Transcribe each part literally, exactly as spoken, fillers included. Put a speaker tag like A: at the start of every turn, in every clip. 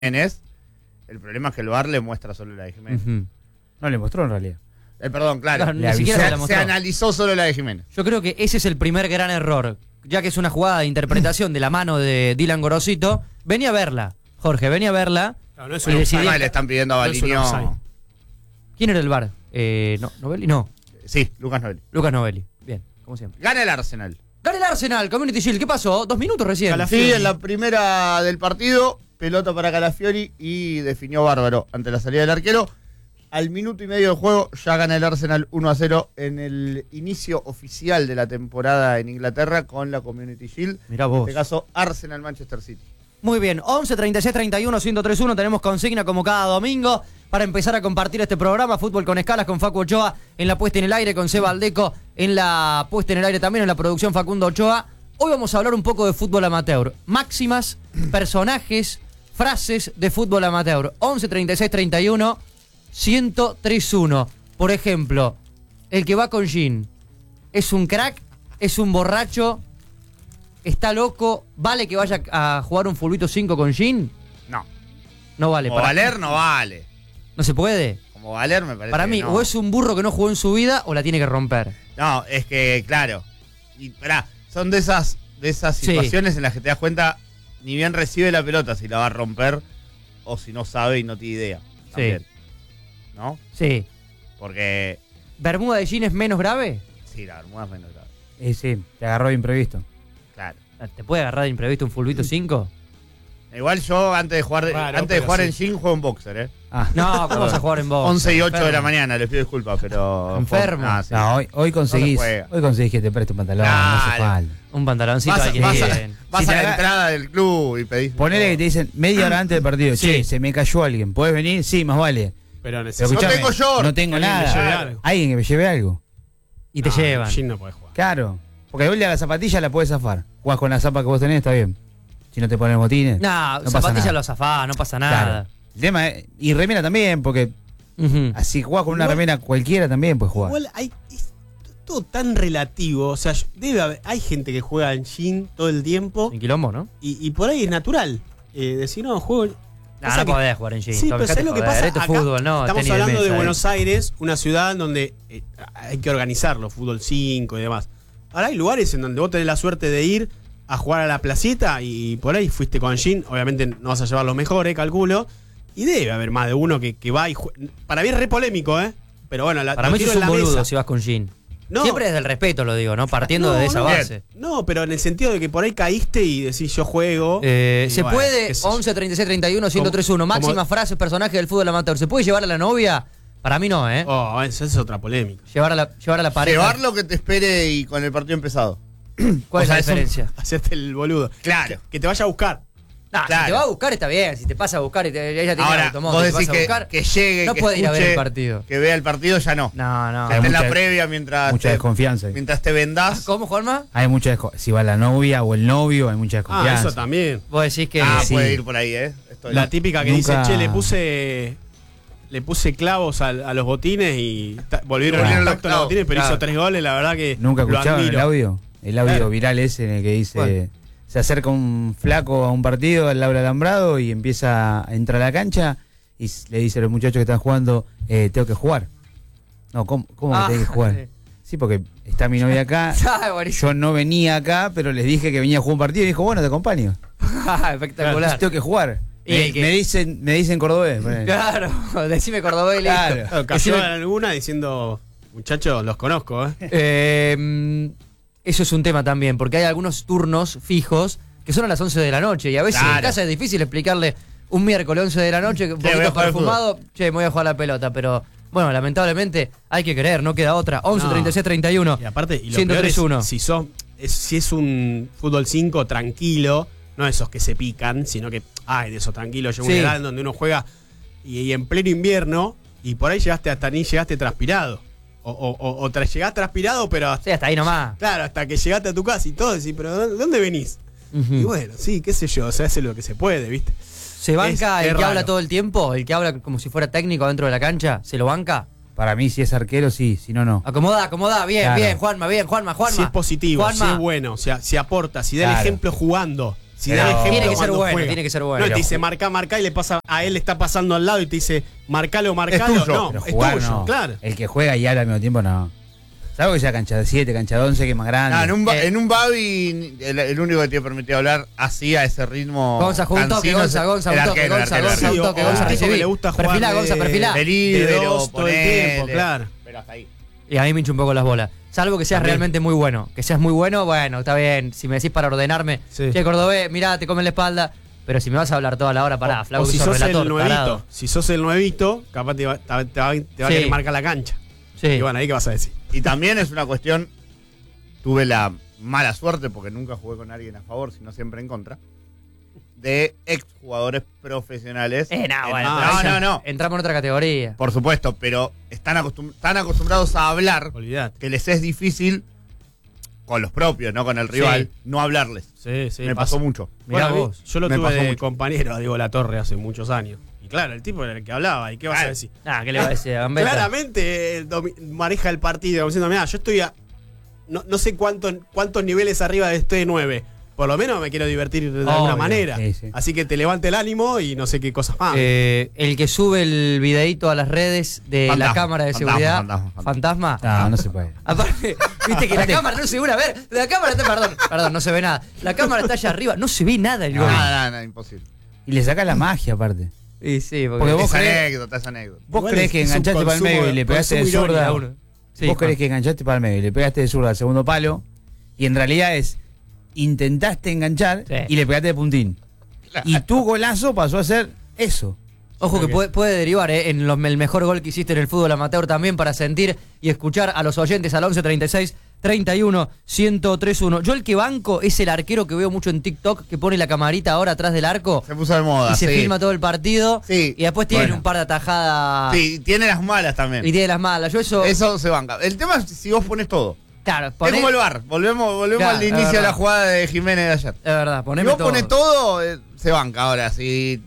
A: Jiménez. El problema es que el V A R le muestra solo la de Jiménez.
B: Uh-huh. No le mostró en realidad.
A: Eh, perdón, claro.
B: No,
A: le
B: ni siquiera
A: se,
B: se la mostró.
A: Se analizó solo la de Jiménez.
C: Yo creo que ese es el primer gran error, ya que es una jugada de interpretación de la mano de Dylan Gorosito. Venía a verla, Jorge, venía a verla.
D: No, no es
C: y
D: un
C: decidí-
A: Además le están pidiendo a
D: No es un
A: Baliño.
D: offside.
C: ¿Quién era el V A R? Eh, no, ¿Novelli? No,
A: Sí, Lucas Novelli.
C: Lucas Novelli. Bien, como siempre.
A: Gana el Arsenal.
C: Gana el Arsenal, Community Shield. ¿Qué pasó? Dos minutos recién.
D: Calafiori.
A: Sí, en la primera del partido, pelota para Calafiori y definió bárbaro ante la salida del arquero. Al minuto y medio de juego ya gana el Arsenal uno a cero en el inicio oficial de la temporada en Inglaterra con la Community Shield.
C: Mirá
A: En
C: vos.
A: este caso, Arsenal-Manchester City.
C: Muy bien, once, treinta y seis, treinta y uno, ciento tres uno. Tenemos consigna como cada domingo para empezar a compartir este programa. Fútbol con escalas con Facu Ochoa en la puesta en el aire, con Seba Aldeco en la puesta en el aire también, en la producción Facundo Ochoa. Hoy vamos a hablar un poco de fútbol amateur. Máximas, personajes, frases de fútbol amateur. once, treinta y seis, treinta y uno, ciento tres uno. Por ejemplo, el que va con Jean. ¿Es un crack? ¿Es un borracho? ¿Está loco? ¿Vale que vaya a jugar un fulbito cinco con Jean?
A: No.
C: No vale.
A: Como
C: para-
A: Valer no vale.
C: ¿No se puede?
A: Como Valer me parece
C: Para mí,
A: que no.
C: o es un burro que no jugó en su vida o la tiene que romper.
A: No, es que, claro. Y pará, son de esas, de esas
C: Sí.
A: situaciones en las que te das cuenta, ni bien recibe la pelota si la va a romper, o si no sabe y no tiene idea. También. ¿No?
C: Sí.
A: Porque,
C: ¿Bermuda de Jean es menos grave?
A: sí, la bermuda es menos grave.
B: Eh, sí, te agarró de imprevisto.
A: Claro.
C: ¿Te puede agarrar de imprevisto un fulbito cinco?
A: Igual yo, antes de jugar,
D: Claro,
A: antes de
D: pero
A: jugar
D: sí.
A: en Gym, juego en boxer, ¿eh?
B: Ah,
C: No, ¿cómo vas a jugar en box?
A: once y ocho de la
C: Enfermo.
A: mañana, les pido disculpas, pero...
C: Enfermo.
A: Ah, sí.
B: no, hoy, hoy conseguís,
A: No se juega.
B: hoy conseguís que te preste un pantalón, no hace
A: Dale.
B: falta.
C: Un pantaloncito
A: Vas,
C: hay que
A: vas a,
C: ir.
A: vas
B: Si
A: a
B: te
A: la
B: haga-
A: entrada del club y pedís...
B: Ponele que te dicen media hora antes del partido,
C: Sí.
B: che, se me cayó alguien, ¿podés venir? Sí, más vale.
D: Pero
B: Pero
D: necesito.
A: No
B: escuchame,
A: tengo short.
B: no tengo
D: Alguien me lleve
B: nada.
D: algo.
B: Alguien que me lleve algo.
C: Y te
D: No,
C: llevan.
D: Jean no puede jugar.
B: Claro. Porque el de la zapatilla la podés zafar. Jugás con la zapa que vos tenés, está bien. Si no te pones botines.
C: No,
B: no pasa
C: zapatilla
B: nada.
C: lo zafá, no pasa
B: Claro.
C: nada.
B: El tema es, y remera también, porque
C: Ujú.
B: así jugás con una
D: Igual-
B: remera cualquiera también puedes jugar.
D: Igual hay, es todo tan relativo. O sea, debe haber, hay gente que juega en jean todo el tiempo
C: En quilombo, ¿no?
D: y, y por ahí es natural. Eh, decir, no, juego.
C: No,
D: pasa
C: no
D: que-
C: podés jugar en jean.
D: Sí,
C: Tom,
D: pero
C: dejate
D: ¿sabes lo que
C: joder,
D: pasa?
C: esto es
D: Acá
C: fútbol, no.
D: estamos
C: tenis
D: hablando de,
C: mesa,
D: Buenos
C: eh.
D: Aires, una ciudad donde eh, hay que organizarlo, fútbol cinco y demás. Ahora hay lugares en donde vos tenés la suerte de ir a jugar a la placita y por ahí fuiste con jean. Obviamente no vas a llevar los mejores, calculo. Y debe haber más de uno que, que va y juega. Para mí es re polémico, ¿eh? Pero bueno, la,
C: Para
D: lo
C: mí
D: tiro
C: sos
D: en
C: un
D: la
C: boludo
D: mesa.
C: si vas con jean.
D: No.
C: Siempre desde el respeto lo digo, ¿no? Partiendo
D: No,
C: de esa
D: no,
C: base.
D: No, pero en el sentido de que por ahí caíste y decís yo juego.
C: Eh,
D: Y
C: se
D: bueno,
C: puede,
D: qué sé yo.
C: once, treinta y seis, treinta y uno, ciento tres uno.
D: Como-
C: Máximas frases, personajes del fútbol amateur. ¿Se puede llevar a la novia? Para mí no, ¿eh?
D: Oh, eso es otra polémica.
C: Llevar, a la, llevar a la pareja.
A: Llevarlo que te espere y con el partido empezado.
C: ¿Cuál
A: o sea,
C: es
A: es
C: la
A: un-
C: diferencia?
D: Hacerte el boludo.
A: Claro.
D: Que, que te vaya a buscar.
C: Nah,
A: claro.
C: Si te va a buscar está bien. Si te pasa a buscar y te, ella tiene
A: Ahora,
C: el automóvil,
A: vos
C: te
A: decís
C: vas a
A: que,
C: buscar,
A: que llegue,
C: no
A: que
C: puede ir a ver el
A: escuche,
C: partido.
A: que vea el partido, ya no.
C: No, no.
A: Que
B: Hay
A: esté en la
B: mucha-
A: previa mientras
B: Mucha
A: te,
B: desconfianza ahí.
A: mientras te vendás.
C: ¿Cómo, Juanma?
B: Hay mucha desco- si va la novia o el novio, hay mucha
D: Ah,
B: desconfianza.
D: eso también.
C: Vos decís que...
A: Ah,
B: sí.
A: puede ir por ahí, ¿eh? Estoy-
D: La típica que
B: Nunca-
D: dice, che, le puse le puse clavos a, a los botines y ta- volvieron
A: Volvieron
D: al
A: los
D: tacto los
A: clavos,
D: botines, pero
C: claro.
D: hizo tres goles, la verdad que
B: ¿Nunca
D: lo
B: escucharon el
D: admiro.
B: audio? El audio
D: Claro.
B: viral ese en el que dice,
C: ¿Cuál?
B: se acerca un flaco a un partido al Laura Alambrado y empieza a entrar a la cancha y s- le dice a los muchachos que están jugando, eh, tengo que jugar. No, ¿cómo, cómo
C: Ah,
B: que tengo que jugar?
C: sí.
B: Sí, porque está mi novia acá,
C: Ah, buenísimo.
B: yo no venía acá, pero les dije que venía a jugar un partido y dijo, bueno, te acompaño.
C: Espectacular.
B: Entonces tengo que jugar.
C: Y
B: Me,
C: el que-
B: me dicen me dicen cordobés. ponele.
C: Claro, decime Cordobés y listo.
B: Claro.
D: Claro, cayó
C: Decime-
D: alguna diciendo, muchachos, los conozco, ¿eh?
C: Eh, eso es un tema también, porque hay algunos turnos fijos que son a las once de la noche y a veces
A: Claro.
C: en casa es difícil explicarle un miércoles once de la noche, un
A: voy a
C: poquito
A: jugar al
C: perfumado, che, me voy a jugar a la pelota, pero bueno, lamentablemente hay que creer, no queda otra. once,
D: No.
C: treinta y seis, treinta y uno.
D: Y aparte, y lo
C: ciento
D: peor
C: tres
D: es,
C: uno.
D: si, sos, es, si es un fútbol cinco tranquilo, no esos que se pican, sino que, ay, de esos tranquilos, llega
C: Sí.
D: una edad en donde uno juega y, y en pleno invierno, y por ahí llegaste hasta ni llegaste transpirado. O, o, o, o tra- llegás transpirado, pero hasta,
C: Sí, hasta ahí nomás.
D: claro, hasta que llegaste a tu casa y todo, decís, pero ¿de dónde venís?
C: Ujú.
D: Y bueno, sí, qué sé yo, o sea, hace lo que se puede, ¿viste?
C: ¿Se banca
D: es-
C: el
D: es
C: que habla
D: raro.
C: todo el tiempo? ¿El que habla como si fuera técnico dentro de la cancha? ¿Se lo banca?
B: Para mí, si es arquero, sí, si no, no.
C: Acomoda, acomoda, bien,
B: Claro.
C: bien, Juanma, bien, Juanma, Juanma.
D: Si es positivo,
C: Juanma.
D: si es bueno, si, si aporta, si da
B: Claro.
D: el ejemplo jugando. Si
B: Pero-
D: da ejemplo
C: Tiene que ser
D: cuando
C: bueno,
D: juega.
C: tiene que ser bueno.
D: No, te dice marca, marca y le pasa a él, le está pasando al lado y te dice marcalo, marcalo.
A: tuyo.
D: No,
B: Pero
D: es
B: jugar
D: tuyo,
B: no.
D: claro.
B: El que juega y habla al mismo tiempo no. Salvo que sea cancha de siete, cancha de once, que es más grande.
A: Ah, en un, ba-
C: Eh.
A: en un Babi, el, el único que tiene permitido hablar así a ese ritmo.
C: Gonza, juega un toque,
A: cansino,
C: Gonza, Gonza,
A: el
C: un toque,
A: arquero, el
C: Gonza,
A: arquero, el
C: Gonza, un
A: arquero.
C: toque,
D: o
C: Gonza,
D: un tipo
C: recibí.
D: que le gusta jugar
C: Perfilá,
D: de-
C: Gonza, perfilá.
A: De
D: de
A: líbero,
D: dos todo el
A: ponele.
D: tiempo, claro.
A: Pero hasta ahí.
C: Y a mí me hincha un poco las bolas. Salvo que seas
D: También.
C: realmente muy bueno. Que seas muy bueno, bueno, está bien. Si me decís para ordenarme,
D: Sí.
C: che, Cordobés, mirá, te comen la espalda. Pero si me vas a hablar toda la hora, pará,
D: O
C: flaco,
D: si
C: sos
D: sos
C: relator,
D: el nuevito,
C: tarado.
D: si sos el nuevito, capaz te va, te va- te va- te va
C: Sí.
D: a querer marcar la cancha.
C: Sí.
D: Y bueno, ahí qué vas a decir.
A: Y también es una cuestión. Tuve la mala suerte, porque nunca jugué con alguien a favor, sino siempre en contra, de exjugadores profesionales.
C: Eh, no,
A: En-
C: bueno,
A: no,
C: pero ahí
A: no,
C: ya
A: no.
C: Entramos en otra categoría.
A: Por supuesto, pero están, acostum- están acostumbrados a hablar,
D: Olvidate.
A: que les es difícil con los propios, no con el rival, no hablarles.
D: Sí, sí.
A: Me
D: pasa.
A: pasó mucho.
C: Mirá
D: Bueno,
C: vos.
D: yo lo
A: Me
D: tuve
A: pasó
D: de
A: mucho.
D: compañero a Diego Latorre hace muchos años. Y claro, el tipo era el que hablaba. ¿Y qué vas a
A: Claro.
D: decir?
C: Ah, ¿qué le va a decir a Gambetta?
D: Claramente eh, domi- maneja el partido, como diciendo, mira, yo estoy a. No, no sé cuánto, cuántos niveles arriba de este nueve. Por lo menos me quiero divertir de alguna
C: Obvio.
D: manera.
B: Sí, sí.
D: Así que te levante el ánimo y no sé qué cosas más.
C: Eh, el que sube el videíto a las redes de la
A: Fantasma,
C: cámara de
A: fantasma,
C: seguridad.
A: fantasma,
C: Fantasma.
B: No, no se puede.
C: Aparte, viste que la cámara no se ve una. A ver, la cámara está. Perdón, perdón, no se ve nada. La cámara está allá arriba, no se ve nada el
A: No,
C: gol.
A: nada, nada, nada, imposible.
B: Y le saca la magia aparte.
C: Y sí, porque.
B: Porque vos
A: Es
B: creés-
A: anécdota, es anécdota.
B: ¿Vos
D: Igual
B: creés
D: es-
B: que
D: es un
B: enganchaste para el
D: consumo-
B: medio y le pegaste de
D: consumo
B: zurda?
D: irónico.
C: Sí,
B: Vos
C: Juan.
B: creés que enganchaste para el medio y le pegaste de zurda al segundo palo. Y en realidad es. Intentaste enganchar
C: Sí.
B: y le pegaste de puntín. Y tu golazo pasó a ser eso.
C: Ojo que
D: Ok.
C: puede, puede derivar eh, en lo- el mejor gol que hiciste en el fútbol amateur también para sentir y escuchar a los oyentes al once treinta y seis treinta y uno ciento tres uno. Yo el que banco es el arquero que veo mucho en TikTok que pone la camarita ahora atrás del arco
A: Se puso de moda.
C: y se
A: sí.
C: filma todo el partido
A: Sí.
C: y después tiene
B: Bueno.
C: un par de atajadas
A: Sí, tiene las malas también.
C: y tiene las malas. Yo eso,
A: Eso se banca. El tema es si vos pones todo.
C: claro,
A: Es
C: poné-
A: como el bar. Volvemos, volvemos
C: Claro,
A: al
C: es
A: inicio de
C: verdad.
A: la jugada de Jiménez de ayer.
C: es verdad,
A: Si
C: poneme
A: vos
C: todo.
A: pones todo, eh, se banca. Ahora, si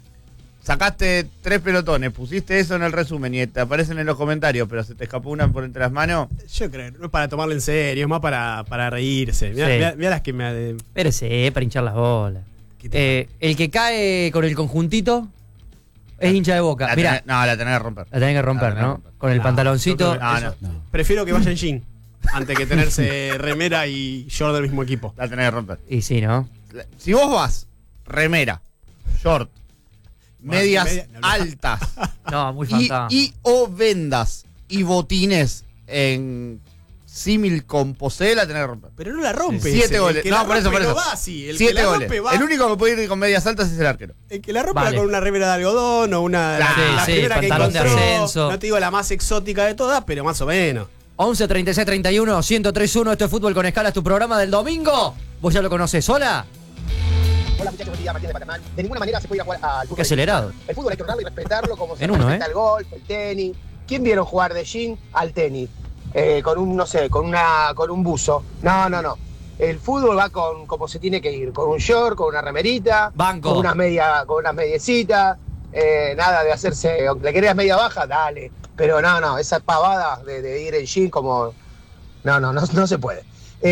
A: sacaste tres pelotones, pusiste eso en el resumen y te aparecen en los comentarios, pero se te escapó una por entre las manos.
D: Yo creo, no es para tomarlo en serio, es más para, para reírse. Mirá,
C: Sí.
D: mirá- mirá las que me.
C: Pero sí, para hinchar las bolas.
D: ¿Qué te
C: Eh, el que cae con el conjuntito es hincha de Boca.
A: La
C: Mira,
A: tenés- no, la tenés que romper.
C: la tenés que romper,
A: La tenés que
C: ¿no?
A: romper.
C: Con el
D: No,
C: pantaloncito.
D: yo creo que
A: No,
D: eso-
A: no.
D: Prefiero que vaya en jean antes que tenerse remera y short del mismo equipo.
A: La tenés que romper.
C: Y sí, ¿no?
A: Si vos vas, remera, short,
D: Bueno,
A: medias
D: media- no, no.
A: altas
C: No, muy
A: y,
C: fantasma.
A: y o vendas y botines en símil con posee, la tenés que romper.
D: Pero no la rompe.
A: Siete
D: ese.
A: goles.
D: El que
A: No,
D: la
A: por eso,
D: rompe
A: por
D: no
A: eso.
D: va así. El
A: Siete
D: que la
A: goles.
D: rompe va.
A: El único que puede ir con medias altas es el arquero.
D: El que la rompe
C: Vale.
D: va con una remera de algodón o una.
A: Claro.
D: la, la
C: Sí, sí,
D: primera que
C: pantalón de
D: encontró.
C: ascenso.
D: No te digo la más exótica de todas, pero más o menos.
C: once treinta y seis treinta y uno ciento tres uno. Esto es Fútbol con Escala, es tu programa del domingo. ¿Vos ya lo conocés? ¿Hola?
E: Hola muchachos, buen día, Martín de Paternal. De ninguna manera se puede ir a jugar al fútbol.
C: Qué acelerado.
E: El fútbol hay que honrarlo y respetarlo como se
C: En uno,
E: respeta
C: ¿eh?
E: el golf, el tenis. ¿Quién vieron jugar de jean al tenis? Eh, con un, no sé, con una, con un buzo. No, no, no. El fútbol va con como se tiene que ir, con un short, con una remerita,
C: Banco.
E: con unas media, con unas mediecitas, eh, nada de hacerse, ¿le querías media baja? Dale. Pero no, no, esa pavada de, de ir en jean como. No, no, no, no se puede.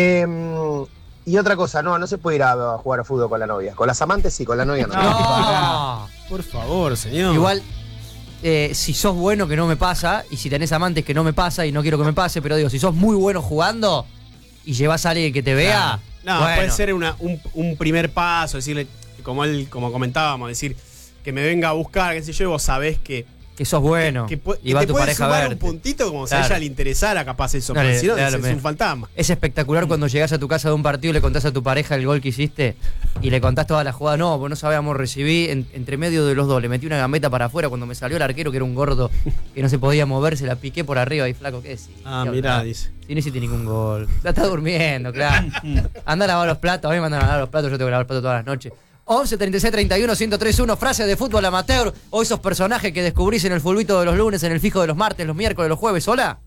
E: Eh, y otra cosa, no, no se puede ir a, a jugar a fútbol con la novia. Con las amantes sí, con la novia no.
C: No.
D: Por favor, señor.
C: Igual, eh, si sos bueno, que no me pasa, y si tenés amantes que no me pasa y no quiero que me pase, pero digo, si sos muy bueno jugando y llevas a alguien que te vea,
D: No,
C: bueno,
D: puede ser una- un, un primer paso, decirle, como él, como comentábamos, decir que me venga a buscar, qué sé yo, y vos sabés que,
C: que sos bueno
D: que, pu-
C: y
D: que
C: va
D: te
C: tu
D: puede
C: pareja a
D: sumar
C: verte.
D: un puntito como si
C: Claro.
D: a ella le interesara capaz eso,
C: Dale,
D: porque si no
C: dale,
D: es, es
C: dale.
D: un fantasma.
C: Es espectacular cuando llegás a tu casa de un partido y le contás a tu pareja el gol que hiciste y le contás toda la jugada. No, pues no sabíamos, recibí en- entre medio de los dos. Le metí una gambeta para afuera cuando me salió el arquero, que era un gordo que no se podía mover, se la piqué por arriba y flaco, ¿qué decís?
D: Ah,
C: ¿Qué
D: mirá,
C: hablás?
D: dice.
C: Si no hiciste ningún gol. Ya está durmiendo, claro. Anda a lavar los platos. A mí me mandan a lavar los platos, yo tengo que lavar los platos todas las noches. once treinta y seis treinta y uno ciento tres uno, frases de fútbol amateur o esos personajes que descubrís en el fulbito de los lunes, en el fijo de los martes, los miércoles, los jueves. Hola.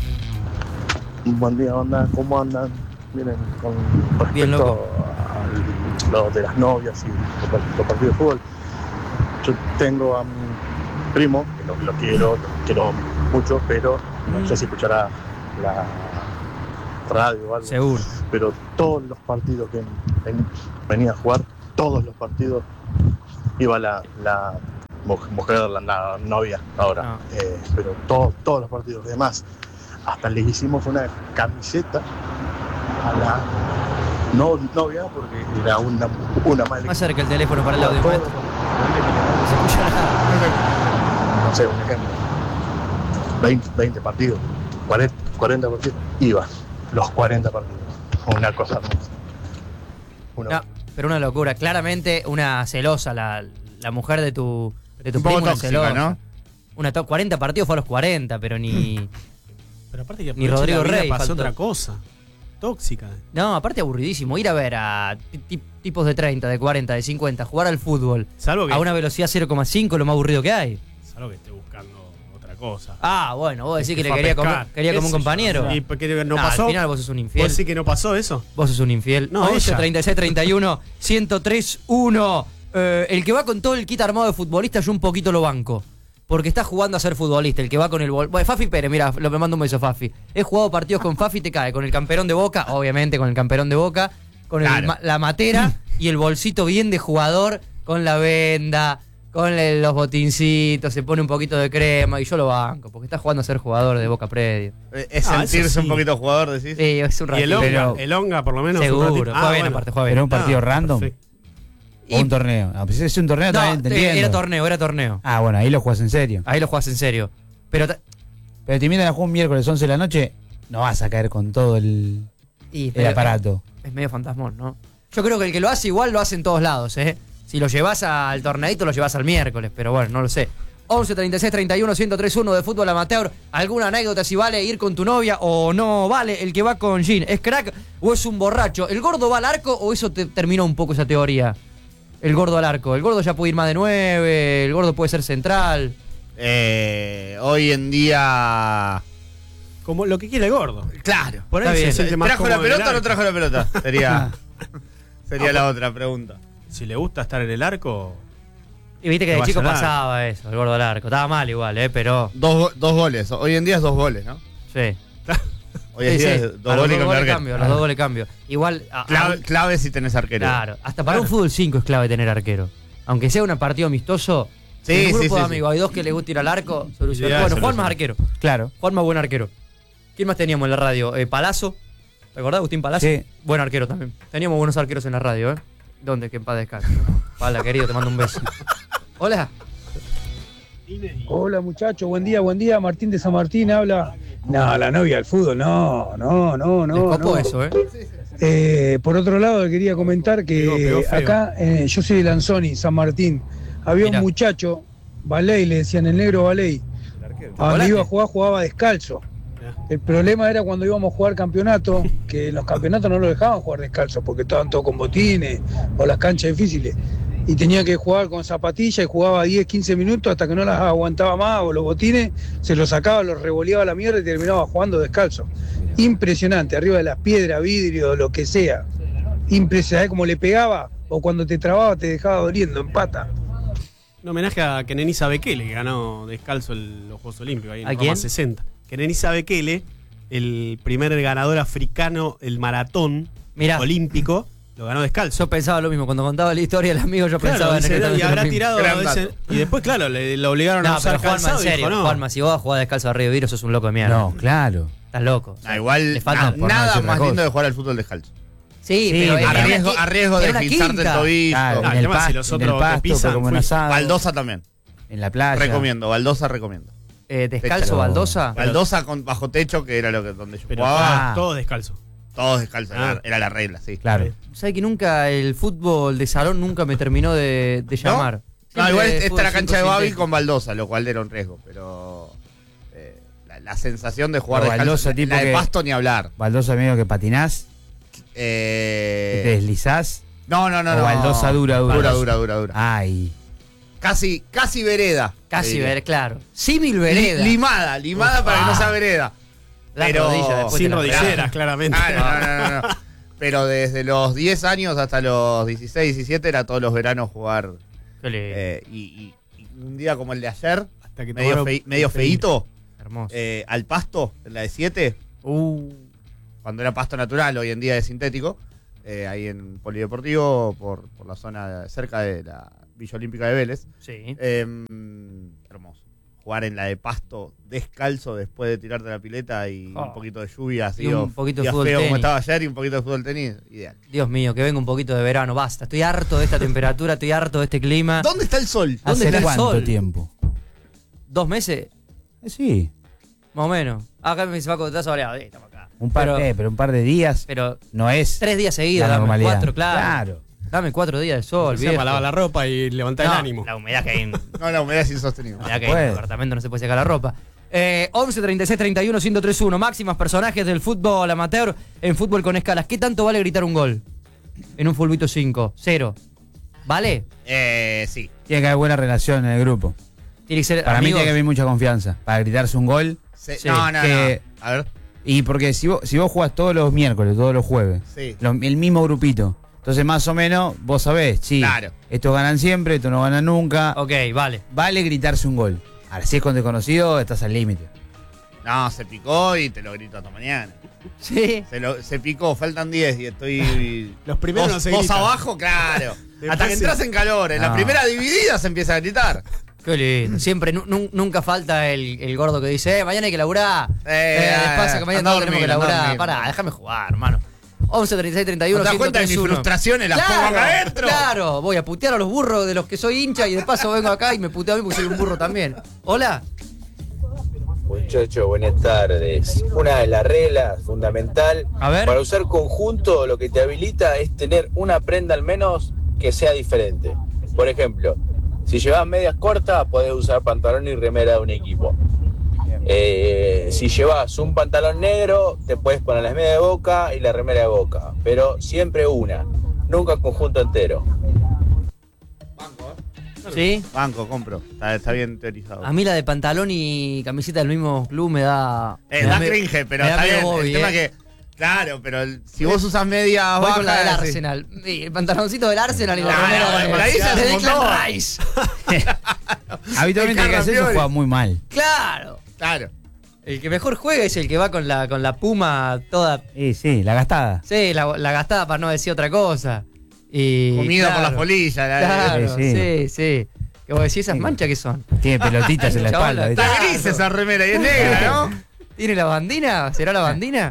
F: Buen día, banda. ¿Cómo andan? Miren, con respecto
C: Bien, loco.
F: a lo de las novias y los, par- los partidos de fútbol, yo tengo a mi primo, que lo, lo quiero, lo quiero mucho, pero no sé si escuchará la radio o algo.
C: Seguro.
F: Pero todos los partidos que ven- venía a jugar todos los partidos iba la, la mujer, la, la novia ahora,
C: Ah.
F: eh, pero todo, todos los partidos. Además, hasta le hicimos una camiseta a la no, novia porque era una, una mala.
C: Más cerca el teléfono para el audio,
F: Todos
C: maestro.
F: los-
C: No se escucha nada.
F: no sé, un ejemplo, veinte, veinte partidos, cuarenta, cuarenta partidos, iba los cuarenta partidos, una cosa hermosa. Una-
C: No, pero una locura. Claramente una celosa, la, la mujer de tu, de tu
A: Un poco
C: primo, una
A: tóxica,
C: celosa.
A: ¿no?
C: Una to- cuarenta partidos fue a los cuarenta, pero ni...
D: Pero aparte que
C: Ni
D: aproveche
C: Rodrigo
D: la vida,
C: Rey
D: pasó
C: faltó.
D: otra cosa. Tóxica.
C: No, aparte aburridísimo. Ir a ver a ti- ti- tipos de treinta, de cuarenta, de cincuenta, jugar al fútbol
D: Salvo que,
C: a una velocidad cero coma cinco, lo más aburrido que hay.
D: salvo que esté buscando otra cosa.
C: Ah, bueno, vos decís que, le
D: fue a
C: quería
D: pescar.
C: comer, quería
D: ¿Qué
C: como un
D: sé yo?
C: compañero.
D: ¿Y por qué no
C: Nah,
D: pasó?
C: Al final vos sos un
D: ¿Vos
C: infiel.
D: decís que no pasó eso?
C: Vos sos un infiel.
D: No,
C: once,
D: ella.
C: treinta y seis, treinta y uno, ciento tres, uno. Eh, el que va con todo el kit armado de futbolista, yo un poquito lo banco. Porque está jugando a ser futbolista. El que va con el bol. Bueno, Fafi Pérez, mira, lo me mando un beso, Fafi. He jugado partidos con Fafi, te cae. Con el camperón de Boca, obviamente con el camperón de Boca. Con el
A: Claro.
C: ma- la matera y el bolsito bien de jugador. Con la venda, con el- los botincitos. Se pone un poquito de crema y yo lo banco. Porque está jugando a ser jugador de Boca Predio.
A: Eh, Es
D: Ah, eso
A: sentirse un
D: sí.
A: poquito jugador, decís.
C: Sí, es un
D: Y el
C: ratito.
D: Onga,
B: Pero-
D: el Onga por lo menos. un
C: Seguro.
D: ratito.
C: Juega
D: Ah,
C: bien,
D: bueno.
C: aparte, juega bien.
B: ¿Era un partido
D: Ah,
B: random?
D: perfecto.
B: ¿O un torneo? No, pues si es un torneo
C: No,
B: también, te
C: eh,
B: entiendo.
C: era torneo, era torneo.
B: Ah, bueno, ahí lo juegas en serio.
C: Ahí lo jugás en serio. Pero ta-
B: Pero te invitan a jugar un miércoles once de la noche, no vas a caer con todo el,
C: y-
B: el
C: pero-
B: aparato.
C: Es medio fantasmón, ¿no? Yo creo que el que lo hace igual lo hace en todos lados, ¿eh? Si lo llevas al torneito, lo llevas al miércoles, pero bueno, no lo sé. once, treinta y seis, treinta y uno, ciento tres, uno de fútbol amateur. ¿Alguna anécdota si vale ir con tu novia o no vale el que va con Jean? ¿Es crack o es un borracho? ¿El gordo va al arco o eso te terminó un poco esa teoría? El gordo al arco. El gordo ya puede ir más de nueve, el gordo puede ser central.
A: Eh, hoy en día.
D: Como lo que quiere el gordo.
A: Claro.
D: Por ahí
C: Está
D: se
C: bien.
D: siente más
A: ¿Trajo la
D: cómodo en el
A: pelota o no
D: arco.
A: trajo la pelota? Sería, sería la otra pregunta.
D: Si le gusta estar en el arco.
C: Y viste que
D: Que
C: de
D: vaya
C: chico
D: al arco.
C: pasaba eso, el gordo al arco. Estaba mal igual, ¿eh? Pero...
A: Dos, go- dos goles. Hoy en día es dos goles, ¿no?
C: Sí.
A: Hoy en
C: Sí,
A: día
C: sí.
A: es
C: A
A: dos
C: los
A: goles y
C: dos
A: cambio
C: goles
A: arquero.
C: cambio, los dos goles cambio. Igual, a-
A: Clave,
C: a-
A: clave si tenés arquero.
C: claro, hasta para un fútbol cinco es clave tener arquero. Aunque sea un partido amistoso,
A: Sí,
C: en un
A: sí,
C: grupo
A: sí,
C: de
A: sí.
C: amigos, hay dos que le gusta ir al arco, soluciona.
D: Ideal,
C: Bueno, Juan
D: soluciona.
C: más arquero.
B: Claro.
C: Juan más buen arquero. ¿Quién más teníamos en la radio? Eh, Palazzo. ¿Te acordás, Agustín Palazzo?
B: Sí.
C: Buen arquero también. Teníamos buenos arqueros en la radio, ¿eh? ¿Dónde? Que en paz descanse. Pala, querido, te mando un beso. Hola.
G: Hola muchachos, buen día, buen día. Martín de San Martín habla. No, la novia del fútbol, no, no, no,
C: Les
G: no.
C: copó
G: no.
C: eso, ¿eh?
G: Eh, por otro lado, le quería comentar que
D: Pegó, pegó feo.
G: acá, eh, yo soy de Lanzoni, San Martín. Había
C: Mirá.
G: un muchacho, Valey, le decían el negro Valey. A donde
C: ¿Volante?
G: iba a jugar, jugaba descalzo. El problema era cuando íbamos a jugar campeonato, que en los campeonatos no lo dejaban jugar descalzo, porque estaban todos con botines o las canchas difíciles. Y tenía que jugar con zapatillas y jugaba diez, quince minutos hasta que no las aguantaba más o los botines, se los sacaba, los revoleaba a la mierda y terminaba jugando descalzo. Impresionante, arriba de las piedras, vidrio, lo que sea. Impresionante, como le pegaba o cuando te trababa te dejaba doliendo en pata.
D: Un homenaje a Kenenisa Bekele, que ganó descalzo el- los Juegos Olímpicos ahí en
C: ¿A
D: Roma
C: quién?
D: sesenta. Kenenisa Bekele, el primer ganador africano, el maratón
C: Mirá.
D: olímpico, lo ganó descalzo.
C: Yo pensaba lo mismo. Cuando contaba la historia del amigo, yo
D: Claro,
C: pensaba en
D: dice,
C: que
D: y
C: también
D: habrá
C: lo mismo.
D: tirado
A: Gran
D: ese-
A: dato.
D: y después, claro, le, lo obligaron a
C: No,
D: usar
C: pero Juanma,
D: calzado
C: en
D: y
C: serio.
D: dijo, no.
C: Juanma, si vos vas a jugar descalzo a Río Vidrio, sos un loco de mierda.
B: No, claro.
C: Estás loco.
A: Ah, igual,
C: Le falta
A: na-
C: por no
A: nada
B: decir
A: más
B: otra
A: lindo
B: cosa.
A: de jugar al fútbol descalzo.
C: Sí,
B: Sí,
C: pero
B: pero
A: A
C: era
A: riesgo,
C: una
A: a riesgo
C: qui-
A: de
C: era una
A: deslizarte el
C: quinta.
A: tobillo.
B: Claro,
D: No,
B: en, el
D: además,
B: pasto,
D: si los
B: en el
D: otros te
B: pasto,
D: pisan,
B: pero como un
D: fuiste.
B: asado,
A: Baldosa también.
B: en la playa.
A: Recomiendo, Baldosa recomiendo.
C: Eh, descalzo,
B: Pero-
C: baldosa.
A: Baldosa con bajo techo, que era lo que donde yo
D: Pero
A: jugaba.
B: Ah.
D: todo descalzo.
A: Todos descalzos,
D: Ah.
A: era, era la regla, sí.
B: Claro.
C: ¿Sabes que nunca el fútbol de salón nunca me terminó de, de llamar?
A: No,
C: Siempre
A: igual
C: fútbol
A: esta era la cancha de
C: cinco
A: Babi
C: sintético.
A: con baldosa, lo cual era un riesgo, pero eh, la, la sensación de jugar
B: Pero
A: descalzo,
B: baldosa
A: la-
B: tipo
A: la de
B: que-
A: pasto ni hablar.
B: Baldosa medio que patinás,
A: Eh,
B: que te deslizás.
A: no, no, no,
B: o
A: no.
B: baldosa dura, dura.
A: Dura, dura, dura, dura.
B: Ay.
A: Casi, casi vereda.
C: Casi
A: te diría.
C: ver, claro. Símil vereda.
A: Li- limada, limada para que no sea vereda.
C: La
A: pero-
C: rodilla después
D: Sin
C: te la
D: rodilleras,
C: pegás.
D: claramente.
A: Ah, no, no, no, no, no. Pero desde los diez años hasta los dieciséis, diecisiete era todos los veranos jugar.
C: Qué lindo.
A: eh, y, y- y un día como el de ayer,
D: Hasta que
A: medio,
D: tomaron-
A: fei- medio feíto,
C: Hermoso.
A: eh, al pasto, en la de siete,
C: Uh.
A: cuando era pasto natural, hoy en día es sintético. eh, ahí en Polideportivo, por, por la zona cerca de la Villa Olímpica de Vélez.
C: Sí.
A: Eh, hermoso. Jugar en la de pasto descalzo después de tirarte la pileta y
C: Oh.
A: un poquito de lluvia, así
C: Y un
A: o
C: poquito de
A: día
C: fútbol
A: feo como
C: tenis.
A: estaba ayer y un poquito de fútbol tenis, ideal.
C: Dios mío, que venga un poquito de verano, basta. Estoy harto de esta temperatura, estoy harto de este clima.
A: ¿Dónde está el sol?
C: ¿Dónde
B: ¿Hace
C: está el
B: cuánto
C: sol?
B: tiempo?
C: ¿Dos meses?
B: Eh, sí,
C: Más o menos. Acá me dice Paco, estás soleado. Sí, estamos acá.
B: un par,
C: pero,
B: eh, pero un par de días
C: pero
B: no es
C: tres días seguidos,
B: la
C: dame
B: normalidad.
C: cuatro, claro.
B: Claro.
C: Dame cuatro días de sol,
D: Se
C: viejo.
D: llama lavar la ropa y levantar
C: No,
D: el ánimo.
C: La humedad que hay en,
A: No, la humedad es insostenible.
C: la humedad que
B: No
C: hay en
B: puede.
C: el departamento no se puede sacar la ropa. Eh, once, treinta y seis, treinta y uno, ciento tres uno. Máximas personajes del fútbol amateur en fútbol con escalas. ¿Qué tanto vale gritar un gol? En un fulbito cinco. Cero. ¿Vale?
A: Eh, sí.
B: Tiene que haber buena relación en el grupo.
C: Tiene que ser
B: Para mí
C: amigos.
B: tiene que haber mucha confianza. Para gritarse un gol.
A: Sí.
C: Sí,
A: No, no,
B: que-
A: no. A ver.
B: Y porque si vos, si vos jugás todos los miércoles, todos los jueves,
A: Sí.
B: lo- el mismo grupito. Entonces, más o menos, vos sabés, sí,
A: Claro.
B: estos ganan siempre, estos no ganan nunca.
C: Ok, vale.
B: Vale gritarse un gol. Ahora, si es con desconocido, estás al límite.
A: No, se picó y te lo grito hasta mañana.
C: Sí.
A: Se, lo, se picó, faltan diez y estoy.
D: Los primeros
A: vos,
D: no se
A: vos
D: gritan.
A: abajo, claro.
D: Después
A: Hasta que
D: sí.
A: entras en calor. En la
B: No.
A: primera dividida se empieza a gritar.
C: Qué lindo. Siempre, nu- nu- nunca falta el, el gordo que dice, eh, mañana hay que laburar.
A: Eh,
C: Eh,
A: ah,
C: pasa que mañana
A: anda a
C: todos tenemos que
A: dormir, anda a
C: laburar.
A: dormir.
C: Pará, déjame jugar, hermano. once, treinta y seis, treinta y uno,
A: ¿No te das cuenta de mis
C: ciento tres uno.
A: frustraciones? Las pongo acá adentro.
C: Claro, voy a putear a los burros de los que soy hincha y de paso vengo acá y me puteo a mí porque soy un burro también. Hola.
H: Muchachos, buenas tardes. Una de las reglas fundamental
C: A ver.
H: para usar conjunto, lo que te habilita es tener una prenda al menos que sea diferente. Por ejemplo, si llevas medias cortas, podés usar pantalón y remera de un equipo. Eh, si llevas un pantalón negro, te puedes poner las medias de Boca y la remera de Boca. Pero siempre una, nunca el conjunto entero.
C: ¿Sí?
A: Banco, compro. Está, está bien teorizado.
C: A mí la de pantalón y camiseta del mismo club me da...
A: Eh,
C: me
A: da
C: me-
A: cringe, pero
C: me da
A: está
C: medio
A: bien.
C: Bobby,
A: el tema
C: eh.
A: es que. Claro, pero el- si vos usas medias
C: Voy con la del
A: bajas, sí.
C: Arsenal. Sí, el pantaloncito del Arsenal y la
A: No,
C: remera
A: no,
C: de
A: por ahí ya
C: de
A: se
C: Declan
A: montó.
C: Rice.
B: Habitualmente el que hace eso
A: Carrapioli.
B: juega muy mal.
C: Claro.
A: Claro.
C: El que mejor juega es el que va con la, con la puma toda...
B: Sí, sí, la gastada.
C: Sí, la, la gastada para no decir otra cosa. Y,
A: Comida por
C: claro,
A: las polillas. la-
C: Claro,
B: Sí,
C: sí,
B: sí.
C: sí. Que vos decís, ¿esas
B: Sí.
C: manchas qué son?
B: Tiene pelotitas en la
C: Chaval,
B: espalda. ¿viste?
A: Está
C: Claro.
A: gris esa remera y es negra, ¿no?
C: ¿Tiene la bandina? ¿Será la bandina?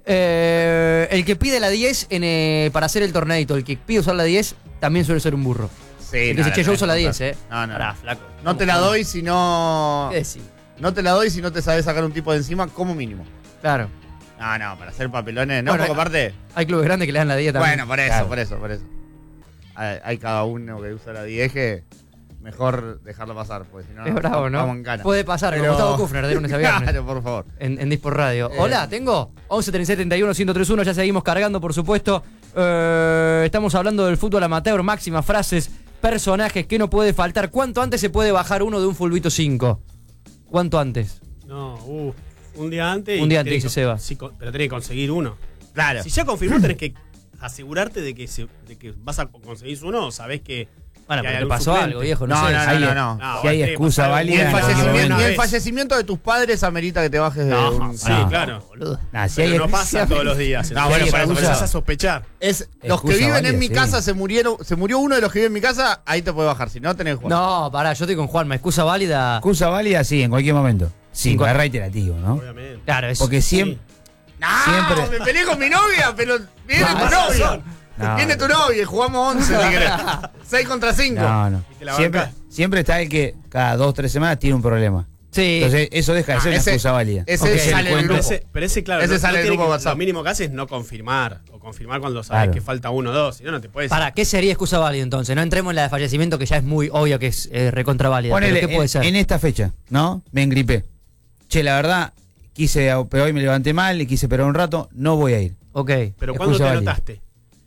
C: Eh, el que pide la diez en, eh, para hacer el torneito, el que pide usar la diez, también suele ser un burro.
A: Sí,
C: El que
A: no,
C: dice, che, yo
A: no,
C: uso la
A: no,
C: diez, ¿eh?
A: No, no.
C: Pará, flaco.
A: No te la doy si no.
C: ¿Qué decís?
A: No te la doy si no te sabes sacar un tipo de encima como mínimo.
C: Claro.
A: No, no, para hacer papelones, no,
C: Bueno,
A: porque aparte.
C: Hay clubes grandes que le dan la diez también.
A: Bueno, por eso,
B: Claro.
A: por eso, por eso. Hay, hay cada uno que usa la diez que mejor dejarlo pasar, porque si no.
C: Es bravo, ¿no?
A: Vamos en cana.
C: Puede pasar,
A: Pero-
C: como Gustavo Kufner, de lunes a viernes.
A: Claro, por favor.
C: En, en Dispor Radio.
A: Eh.
C: Hola, ¿tengo? once, treinta y seis, treinta y uno, ciento tres uno, ya seguimos cargando, por supuesto. Eh, estamos hablando del fútbol amateur, máximas frases, personajes, que no puede faltar. ¿Cuánto antes se puede bajar uno de un fulbito cinco? ¿Cuánto antes?
D: No, uh, un día antes.
C: Un
D: y
C: día antes,
D: tenés
C: dice
D: que-
C: Seba.
D: sí, co- pero tenés que conseguir uno.
A: Claro.
D: Si ya confirmó, tenés que asegurarte de que, se- de que vas a conseguir uno o sabés que.
C: Bueno,
D: que
C: pero
D: hay
C: te
D: algún
C: pasó
D: suplente.
C: algo, viejo, no,
A: No,
C: sé.
A: no,
B: Hay-
A: no, no.
D: No,
B: Si hay
D: vos
B: excusa
D: tenés que
A: Ni
B: válida.
A: el,
D: pasar
B: no,
A: fallecimiento,
B: no,
A: ni
D: una
A: el
D: vez.
A: fallecimiento de tus padres amerita que te bajes de
D: No,
A: un.
D: sí,
B: No.
D: claro.
C: Boludo.
B: Nah, si
D: Pero
B: hay
D: no pasa todos los días.
A: No, bueno,
B: hay
A: por eso, por eso.
D: Empezás a sospechar.
A: Es, los que
B: Excusa
A: viven
B: válida,
A: en mi
B: sí.
A: casa se murieron, se murió uno de los que vive en mi casa, ahí te puedes bajar, si no tenés que jugar.
C: No, pará, yo estoy con Juanma. Excusa válida.
B: excusa válida, sí, en cualquier momento. Sin
C: Cinco-
B: es reiterativo, ¿no?
D: Obviamente.
C: Claro, es.
B: Porque siempre.
A: No,
B: Siempre-
A: me peleé con mi novia, pero viene
C: Ah,
A: tu
C: esas
A: novia.
C: son.
B: No.
A: Viene tu novia y jugamos once, si querés. seis contra cinco.
B: No, no.
D: Y te la
B: Siempre,
D: bancás.
B: siempre está el que cada dos o tres semanas tiene un problema.
C: Sí.
B: Entonces, eso deja de
A: Ah,
B: ser una
A: ese-
B: excusa válida.
A: ese
B: Ok,
A: sale
B: el
A: del
B: cuento-
D: Pero
A: grupo.
D: ese, pero ese, claro,
A: Ese
D: no-
A: sale
D: no
A: del
D: tiene
A: grupo
D: que-
A: WhatsApp.
D: Lo mínimo que haces es no confirmar. O confirmar cuando sabes
B: Claro.
D: que falta uno o dos. Si no, no te puedes.
C: Para, ¿qué sería excusa válida entonces? No entremos en la de fallecimiento, que ya es muy obvio que es eh, recontra válida.
B: Ponele,
C: pero ¿qué puede
B: en,
C: ser?
B: en esta fecha, ¿no? Me engripé. Che, la verdad, quise, pero hoy me levanté mal y quise esperar un rato, no voy a ir.
C: Ok.
D: Pero ¿cuándo
B: excusa
D: te
B: válida.
D: anotaste?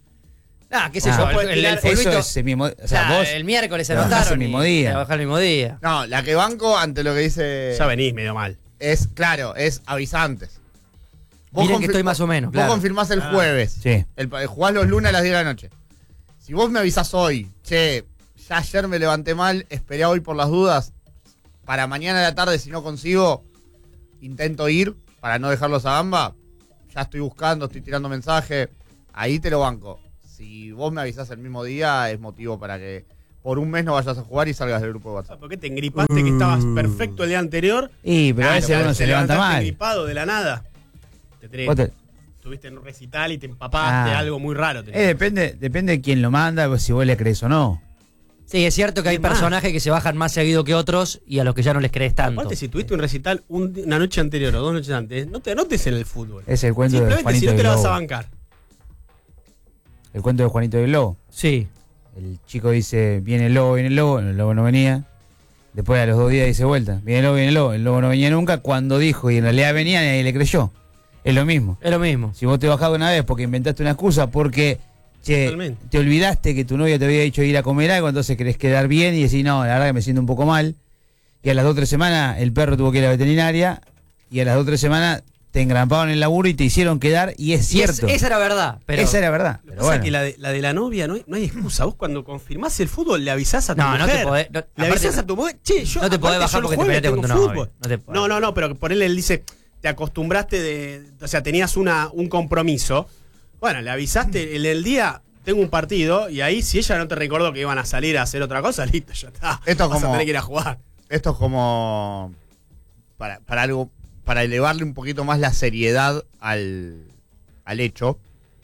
C: Ah, qué sé
B: Ah,
C: yo.
D: vos podés
C: El, el,
D: tirar-
C: el
B: Eso
C: fulbito-
B: es el mismo. O sea,
C: o sea,
B: vos.
C: el miércoles se
B: trabajás
C: anotaron.
B: el mismo
C: y
B: día.
C: trabajar el mismo día.
A: No, la que banco ante lo que dice.
D: Ya venís medio mal.
A: Es, claro, es avisantes.
C: Miren que estoy más o menos,
A: Vos
C: claro.
A: confirmás el
D: Ah.
A: jueves.
B: Sí.
A: El, jugás los lunes a las diez de la noche. Si vos me avisás hoy, che, ya ayer me levanté mal, esperé a hoy por las dudas. Para mañana a la tarde, si no consigo, intento ir para no dejarlos a gamba. Ya estoy buscando, estoy tirando mensaje. Ahí te lo banco. Si vos me avisás el mismo día, es motivo para que por un mes no vayas a jugar y salgas del grupo de WhatsApp.
D: ¿Por qué te engripaste que estabas perfecto el día anterior?
B: Y, pero a
D: Claro,
B: veces uno
D: te
B: se levanta
D: levantaste
B: mal.
D: engripado de la nada. Te tenés-
B: Vos te-
D: Estuviste en un recital y te empapaste,
B: Ah.
D: algo muy raro.
B: Eh, depende, depende de quién lo manda, pues, si vos le crees o no.
C: Sí, es cierto que hay
D: Es más.
C: personajes que se bajan más seguido que otros y a los que ya no les crees tanto.
D: Aparte, si tuviste un recital un- una noche anterior o dos noches antes, no te anotes en el fútbol.
B: Es el cuento de
D: Simplemente si
B: Juanito
D: no te
B: del
D: la vas a
B: Lobo.
D: bancar.
B: El cuento de Juanito del Lobo.
C: Sí.
B: El chico dice, viene el lobo, viene el lobo, el lobo no venía. Después a los dos días dice vuelta, viene el lobo, viene el lobo, el lobo no venía nunca. Cuando dijo y en realidad venía, nadie le creyó. Es lo mismo.
C: Es lo mismo.
B: Si vos te bajás una vez porque inventaste una excusa, porque che,
D: Totalmente.
B: te olvidaste que tu novia te había dicho ir a comer algo, entonces querés quedar bien y decís, no, la verdad que me siento un poco mal. Y a las dos o tres semanas el perro tuvo que ir a la veterinaria y a las dos o tres semanas te engramparon el laburo y te hicieron quedar y es
C: Y es-
B: cierto.
C: esa era verdad. Pero
B: Esa era verdad.
D: Lo que
B: Pero
D: pasa es
B: bueno.
D: que la de, la de la novia no hay, no hay excusa. Vos cuando confirmás el fútbol le avisás a tu
C: No, no
D: mujer.
C: te podés- no,
D: le
C: aparte
D: avisás
C: no-
D: a tu mujer. Che, yo
C: no te podés
D: aparte
C: bajar
D: yo el
C: porque te
D: jueves
C: peleaste con
D: tengo
C: tu novia.
D: fútbol.
C: No te podés.
D: No, no, no, pero por él él dice, te acostumbraste de. O sea, tenías una, un compromiso. Bueno, le avisaste en el día. Tengo un partido y ahí si ella no te recordó que iban a salir a hacer otra cosa, listo, ya está.
A: Esto es
D: Vas
A: como-
D: a tener que ir a jugar.
A: Esto es como para, para algo, para elevarle un poquito más la seriedad al, al hecho.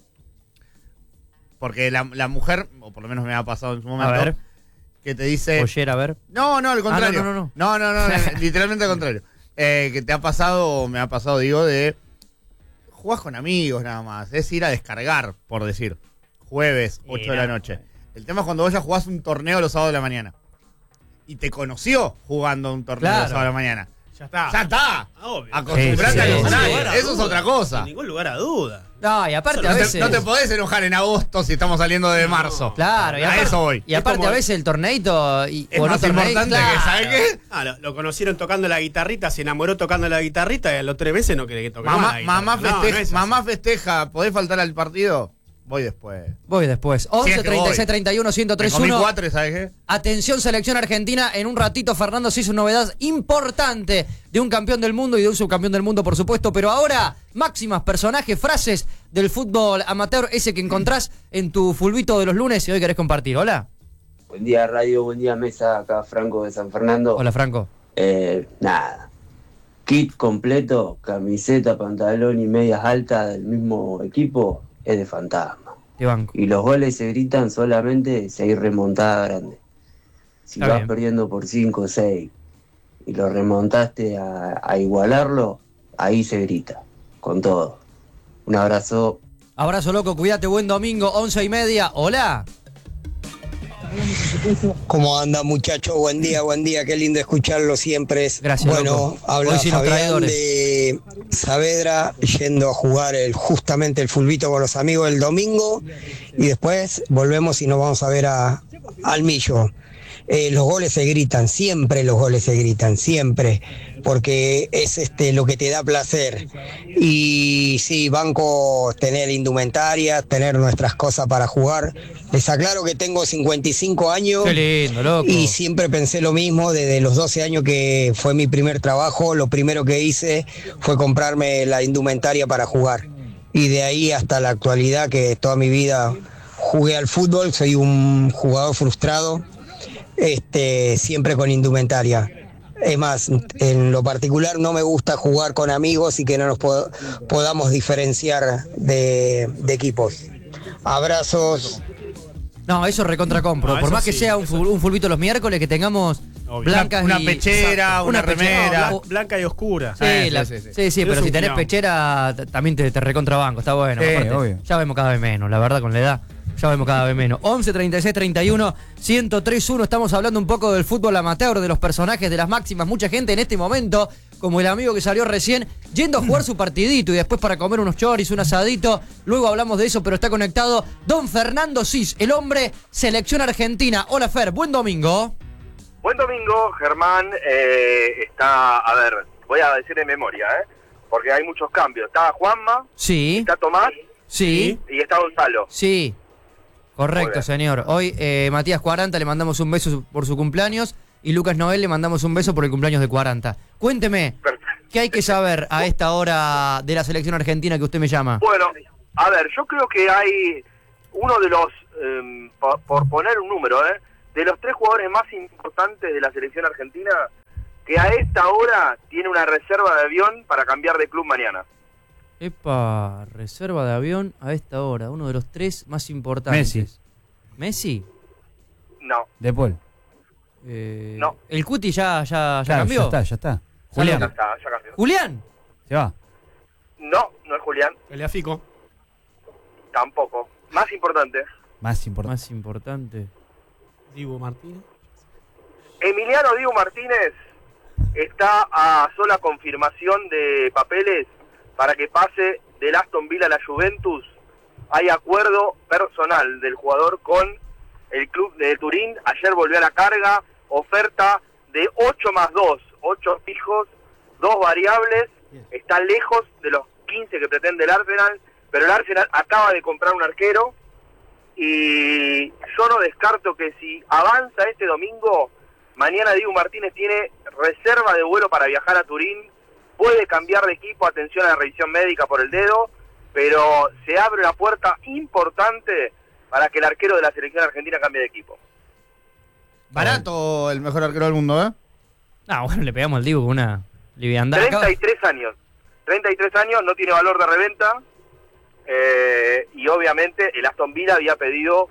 A: Porque la, la mujer, o por lo menos me ha pasado en su momento,
C: ver.
A: que te dice.
C: Oyer, a ver.
A: No, no, al contrario.
C: Ah, no, no,
A: no, no, no, no, literalmente al contrario. Eh, que te ha pasado, o me ha pasado, digo, de jugás con amigos nada más. Es ir a descargar, por decir. Jueves, ocho de la noche. El tema es cuando vos ya jugás un torneo los sábados de la mañana. Y te conoció jugando un torneo
C: Claro.
A: los sábados de la mañana.
D: Ya está.
A: ¡Ya está!
D: Ah, obvio.
A: Acostumbrate
C: Sí,
A: a
C: sí,
A: los
C: sí.
A: horarios.
D: Sin lugar a
A: Eso es
D: duda.
A: otra cosa.
D: Sin ningún lugar a duda.
C: No, y aparte
A: No
C: a
A: te,
C: veces.
A: no te podés enojar en agosto si estamos saliendo de marzo.
C: Claro, y
A: a
C: aparte,
A: eso voy.
C: Y aparte
D: Es como-
C: a veces el torneito y,
A: Es
C: o no
A: más
C: torneito,
A: importante que,
C: claro.
A: ¿sabes qué?
D: Ah, lo, lo conocieron tocando la guitarrita, se enamoró tocando la guitarrita y a los tres meses no quiere que toque más
A: Mamá,
D: la guitarra.
A: mamá,
D: No, no
A: festeja,
D: es así.
A: mamá festeja, ¿podés faltar al partido? Voy después.
C: Voy después.
A: Si
C: once,
A: es que
C: treinta y seis,
A: voy.
C: treinta y uno, ciento
A: Me
C: tres
A: comí
C: uno.
A: cuatro, ¿sabes qué?
C: Atención, selección argentina. En un ratito, Fernando se hizo una novedad importante de un campeón del mundo y de un subcampeón del mundo, por supuesto. Pero ahora, máximas, personajes, frases del fútbol amateur, ese que encontrás en tu fulbito de los lunes y hoy querés compartir. Hola.
I: Buen día radio, buen día mesa, acá Franco de San Fernando.
C: Hola, Franco.
I: Eh, nada, kit completo, camiseta, pantalón y medias altas del mismo equipo, es de fantasma.
C: Te banco.
I: Y los goles se gritan solamente si hay remontada grande. Si
C: Está
I: vas
C: bien.
I: perdiendo por cinco o seis y lo remontaste a, a igualarlo, ahí se grita, con todo. Un abrazo.
C: Abrazo, loco. Cuídate. Buen domingo, once y media. Hola.
J: ¿Cómo anda, muchachos? Buen día, buen día, qué lindo escucharlo siempre.
C: Gracias,
J: Bueno,
C: loco.
J: habla
C: Hoy sí los
J: Fabián
C: traidores.
J: de Saavedra yendo a jugar el, justamente el fulbito con los amigos el domingo y después volvemos y nos vamos a ver a, al Millo. Eh, los goles se gritan, siempre los goles se gritan, siempre, porque es este lo que te da placer. Y sí, banco tener indumentaria, tener nuestras cosas para jugar. Les aclaro que tengo cincuenta y cinco años.
C: Qué lindo, loco.
J: Y siempre pensé lo mismo, desde los doce años que fue mi primer trabajo, lo primero que hice fue comprarme la indumentaria para jugar. Y de ahí hasta la actualidad, que toda mi vida jugué al fútbol, soy un jugador frustrado, este, siempre con indumentaria. Es más, en lo particular no me gusta jugar con amigos y que no nos pod- podamos diferenciar de, de equipos. Abrazos.
C: No, eso recontra compro.
D: No,
C: Por
D: eso
C: más que
D: sí,
C: sea un,
D: eso
C: ful- un fulbito los miércoles, que tengamos
D: Obvio.
C: blancas
A: Una
C: y...
A: pechera,
C: Exacto,
A: una
C: pechera,
A: remera.
C: o-
D: Bla- Blanca y oscura.
C: Sí,
A: Eh,
C: la-
A: sí,
C: sí,
A: sí,
C: sí,
A: sí.
C: pero
D: Es
C: si
D: un
C: tenés
D: quilombo.
C: pechera, t- también te, te recontrabanco, está bueno.
B: Sí,
C: aparte,
B: obvio.
C: ya vemos cada vez menos, la verdad, con la edad, ya vemos cada vez menos. once, treinta y seis, treinta y uno, ciento tres uno, estamos hablando un poco del fútbol amateur, de los personajes, de las máximas. Mucha gente en este momento, como el amigo que salió recién, yendo a jugar su partidito y después para comer unos choris, un asadito. Luego hablamos de eso, pero está conectado don Fernando Cis, el hombre selección argentina. Hola, Fer, buen domingo.
K: Buen domingo, Germán. Eh, está, a ver, voy a decir de memoria, ¿eh? Porque hay muchos cambios. Está Juanma,
C: Sí,
K: está Tomás
C: sí,
K: y está Gonzalo.
C: sí.
K: Muy
C: Correcto,
K: bien.
C: señor. Hoy eh, Matías cuarenta le mandamos un beso por su cumpleaños y Lucas Noel le mandamos un beso por el cumpleaños de cuarenta. Cuénteme,
K: Perfecto.
C: ¿qué hay que saber a esta hora de la selección argentina que usted me llama?
K: Bueno, a ver, yo creo que hay uno de los, eh, por, por poner un número, eh, de los tres jugadores más importantes de la selección argentina, que a esta hora tiene una reserva de avión para cambiar de club mañana.
C: Epa, reserva de avión a esta hora, uno de los tres más importantes.
B: Messi.
C: ¿Messi?
K: No.
B: De Paul.
C: Eh,
K: No.
C: ¿El Cuti ya, ya, ya
B: Claro,
C: cambió?
B: ya está, ya está.
K: Ya
B: Julián,
K: está, ya cambió.
C: ¿Julián?
B: se va.
K: No, no es Julián,
D: El de Afico.
K: tampoco. Más importante,
B: Más importante.
C: Más importante.
D: Dibu Martínez.
K: Emiliano Dibu Martínez está a sola confirmación de papeles para que pase del Aston Villa a la Juventus. Hay acuerdo personal del jugador con el club de Turín. Ayer volvió a la carga, oferta de ocho más dos, ocho fijos, dos variables. Está lejos de los quince que pretende el Arsenal, pero el Arsenal acaba de comprar un arquero y yo no descarto que si avanza este domingo, mañana Dibu Martínez tiene reserva de vuelo para viajar a Turín, puede cambiar de equipo, atención a la revisión médica por el dedo, pero se abre una puerta importante para que el arquero de la selección argentina cambie de equipo.
A: Barato el mejor arquero del mundo, ¿eh?
C: Ah, bueno, le pegamos al Dibu con una liviandad.
K: treinta y tres años, treinta y tres años, no tiene valor de reventa, eh, y obviamente el Aston Villa había pedido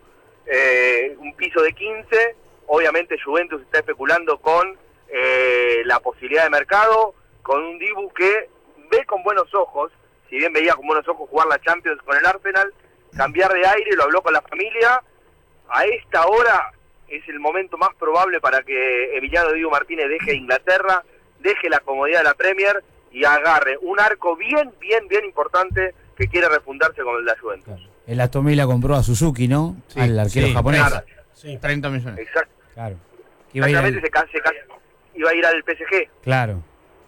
K: eh, un piso de quince, obviamente Juventus está especulando con eh, la posibilidad de mercado, con un Dibu que ve con buenos ojos, si bien veía con buenos ojos jugar la Champions con el Arsenal, cambiar de aire, lo habló con la familia. A esta hora es el momento más probable para que Emiliano Dibu Martínez deje Inglaterra, deje la comodidad de la Premier y agarre un arco bien, bien, bien importante que quiere refundarse con el de la Juventus.
B: El Aston Villa compró a Suzuki, ¿no?
A: Sí,
B: Al arquero
A: sí,
B: japonés.
K: Nada.
D: Sí.
A: treinta millones.
K: Exacto.
B: Claro. Iba a ir
K: Exactamente,
B: al-
K: se, ca- se ca- iba a ir al P S G.
B: Claro,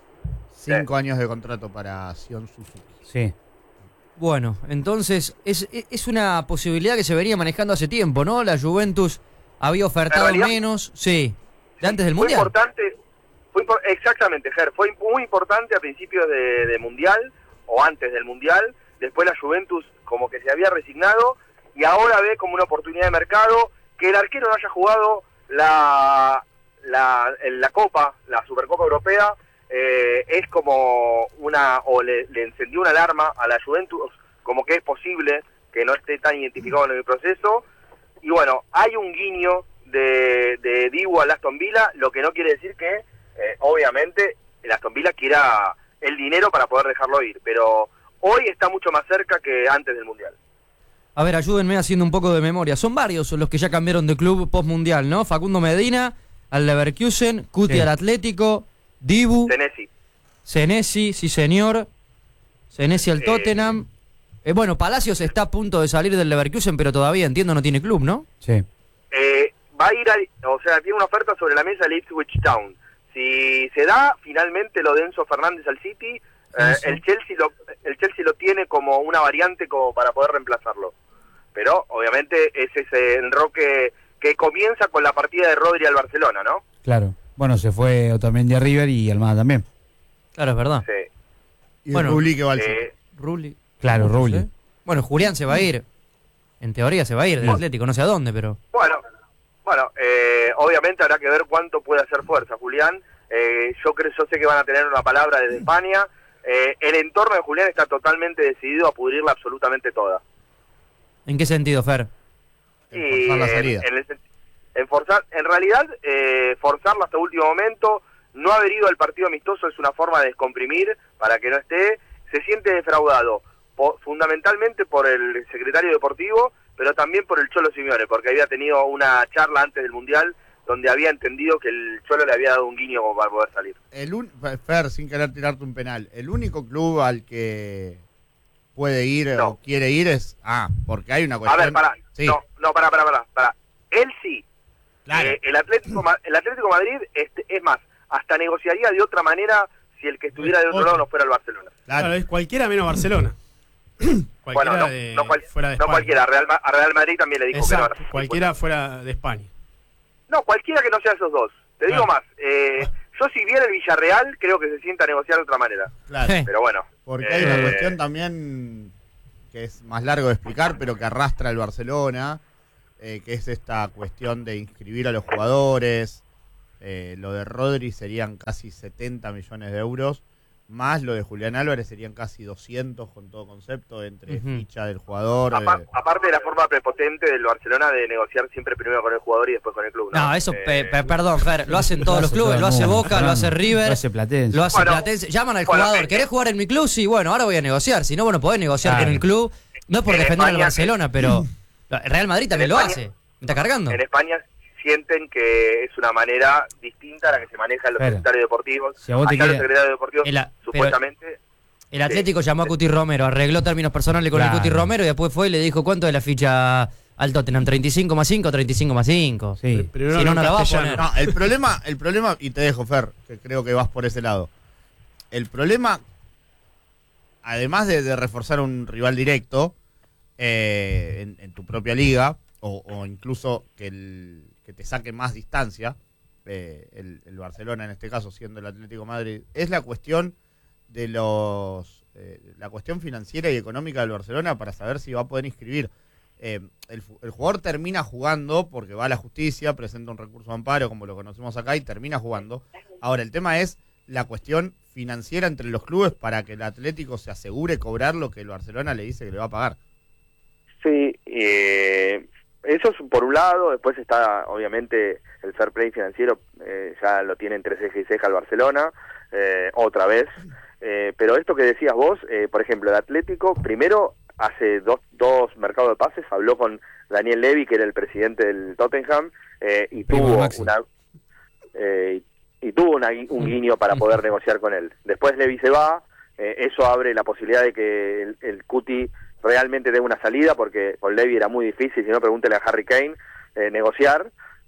A: Cinco años de contrato para Sion Suzuki.
B: sí.
C: Bueno, entonces es, es una posibilidad que se venía manejando hace tiempo, ¿no? La Juventus había ofertado
K: En realidad-
C: menos, sí, de antes del
K: Fue
C: Mundial.
K: importante, fue impor- exactamente, Ger, fue muy importante a principios de, de Mundial, o antes del Mundial, después la Juventus como que se había resignado, y ahora ve como una oportunidad de mercado, que el arquero no haya jugado la, la, en la Copa, la Supercopa Europea, eh, es como una, o le, le encendió una alarma a la Juventus, como que es posible que no esté tan identificado en el proceso, y bueno, hay un guiño de, de Dibu al Aston Villa, lo que no quiere decir que, eh, obviamente, el Aston Villa quiera el dinero para poder dejarlo ir, pero hoy está mucho más cerca que antes del Mundial.
C: A ver, ayúdenme haciendo un poco de memoria. Son varios los que ya cambiaron de club post-mundial, ¿no? Facundo Medina al Leverkusen, Cuti
B: Sí.
C: al Atlético, Dibu,
K: Senesi.
C: Senesi, sí señor, Senesi al
K: Eh.
C: Tottenham. Eh, bueno, Palacios está a punto de salir del Leverkusen, pero todavía, entiendo, no tiene club, ¿no?
B: Sí.
K: Eh, va a ir, al, o sea, tiene una oferta sobre la mesa el Ipswich Town. Si se da finalmente lo de Enzo Fernández al City, eh, el Chelsea lo el Chelsea lo tiene como una variante como para poder reemplazarlo. Pero obviamente es ese enroque que comienza con la partida de Rodri al Barcelona, ¿no?
B: Claro. Bueno, se fue Otamendi a River y Almada también.
C: Claro, es verdad.
K: Sí.
A: Y
C: Bueno,
A: el Rubli que va al City.
K: Eh,
C: Rulli.
B: Claro, Rulli.
C: ¿Sí? Bueno, Julián se va a ir. En teoría se va a ir del Atlético, no sé a dónde, pero...
K: bueno, bueno, eh, obviamente habrá que ver cuánto puede hacer fuerza Julián. Eh, yo creo, yo sé que van a tener una palabra desde España. Eh, el entorno de Julián está totalmente decidido a pudrirla absolutamente toda.
C: ¿En qué sentido, Fer?
K: Y
A: Forzar la
K: en,
A: salida.
K: en el- en forzar, en realidad, eh, forzarlo hasta último momento, no haber ido al partido amistoso es una forma de descomprimir para que no esté. Se siente defraudado, po- fundamentalmente por el secretario deportivo, pero también por el Cholo Simeone, porque había tenido una charla antes del Mundial donde había entendido que el Cholo le había dado un guiño como para poder salir.
A: El un, Fer, sin querer tirarte un penal, el único club al que puede ir
K: No.
A: o quiere ir es... Ah, porque hay una
K: A
A: cuestión...
K: ver, pará,
A: Sí.
K: no, no, pará, pará, pará, pará. Él sí.
D: Claro.
K: Eh, el Atlético Ma- el Atlético Madrid, este, es más, hasta negociaría de otra manera si el que estuviera de otro
D: Otro.
K: lado no fuera el Barcelona.
A: Claro.
D: Claro, es cualquiera menos Barcelona. cualquiera
K: Bueno, no,
D: de,
K: no, cual-
D: fuera de
K: no
D: España.
K: cualquiera, a Real, Ma- a Real Madrid también le dijo
D: Exacto,
K: que no.
D: cualquiera fuera de España.
K: No, cualquiera que no sea esos dos. Te digo
D: Claro.
K: más, eh, yo si viera el Villarreal creo que se sienta a negociar de otra manera.
A: Claro.
C: Eh.
K: Pero bueno.
A: Porque hay una
K: eh,
A: cuestión también que es más largo de explicar, pero que arrastra el Barcelona, eh, que es esta cuestión de inscribir a los jugadores. Eh, lo de Rodri serían casi setenta millones de euros, más lo de Julián Álvarez serían casi doscientos con todo concepto, entre uh-huh. ficha del jugador.
K: Apar,
A: eh.
K: Aparte de la forma prepotente del Barcelona de negociar siempre primero con el jugador y después con el club. No,
C: no eso,
K: eh,
C: pe, pe, perdón, Fer, lo hacen todos lo los clubes, lo hace Boca, lo hace River,
B: lo hace Platense.
C: Lo hace
K: bueno,
C: Platense. Llaman al
K: bueno,
C: jugador,
K: eh,
C: ¿querés jugar en mi club? Sí, bueno, ahora voy a negociar. Si no, bueno, podés negociar claro. en el club. No es por defender España, al Barcelona, pero el Real Madrid también lo hace. ¿Me está cargando?
K: En España sienten que es una manera distinta a la que se maneja en los secretarios deportivos.
C: Si a vos te
K: Acá
C: quiere...
K: los secretarios deportivos,
C: el,
K: supuestamente...
C: El Atlético sí. llamó a Cuti Romero, arregló términos personales con claro. el Cuti Romero y después fue y le dijo, ¿cuánto es la ficha al Tottenham? ¿treinta y cinco más cinco? ¿treinta y cinco más cinco? Sí.
A: Pero no, si no, no la va a poner. No, el problema, el problema, y te dejo, Fer, que creo que vas por ese lado. El problema, además de, de reforzar un rival directo eh, en, en tu propia liga, o, o incluso que el que te saque más distancia, eh, el, el Barcelona en este caso siendo el Atlético de Madrid, es la cuestión de los eh, la cuestión financiera y económica del Barcelona para saber si va a poder inscribir. Eh, el, el jugador termina jugando porque va a la justicia, presenta un recurso de amparo como lo conocemos acá y termina jugando. Ahora, el tema es la cuestión financiera entre los clubes para que el Atlético se asegure cobrar lo que el Barcelona le dice que le va a pagar.
K: Sí, eh... eso es por un lado. Después está obviamente el fair play financiero, eh, ya lo tiene entre ceja y ceja el Barcelona, eh, otra vez, eh, pero esto que decías vos, eh, por ejemplo, el Atlético, primero hace dos, dos mercados de pases, habló con Daniel Levy, que era el presidente del Tottenham, eh, y tuvo una eh, y tuvo una, un guiño para poder negociar con él. Después Levy se va, eh, eso abre la posibilidad de que el, el Cuti realmente dé una salida, porque con Levy era muy difícil, si no pregúntele a Harry Kane, eh, negociar.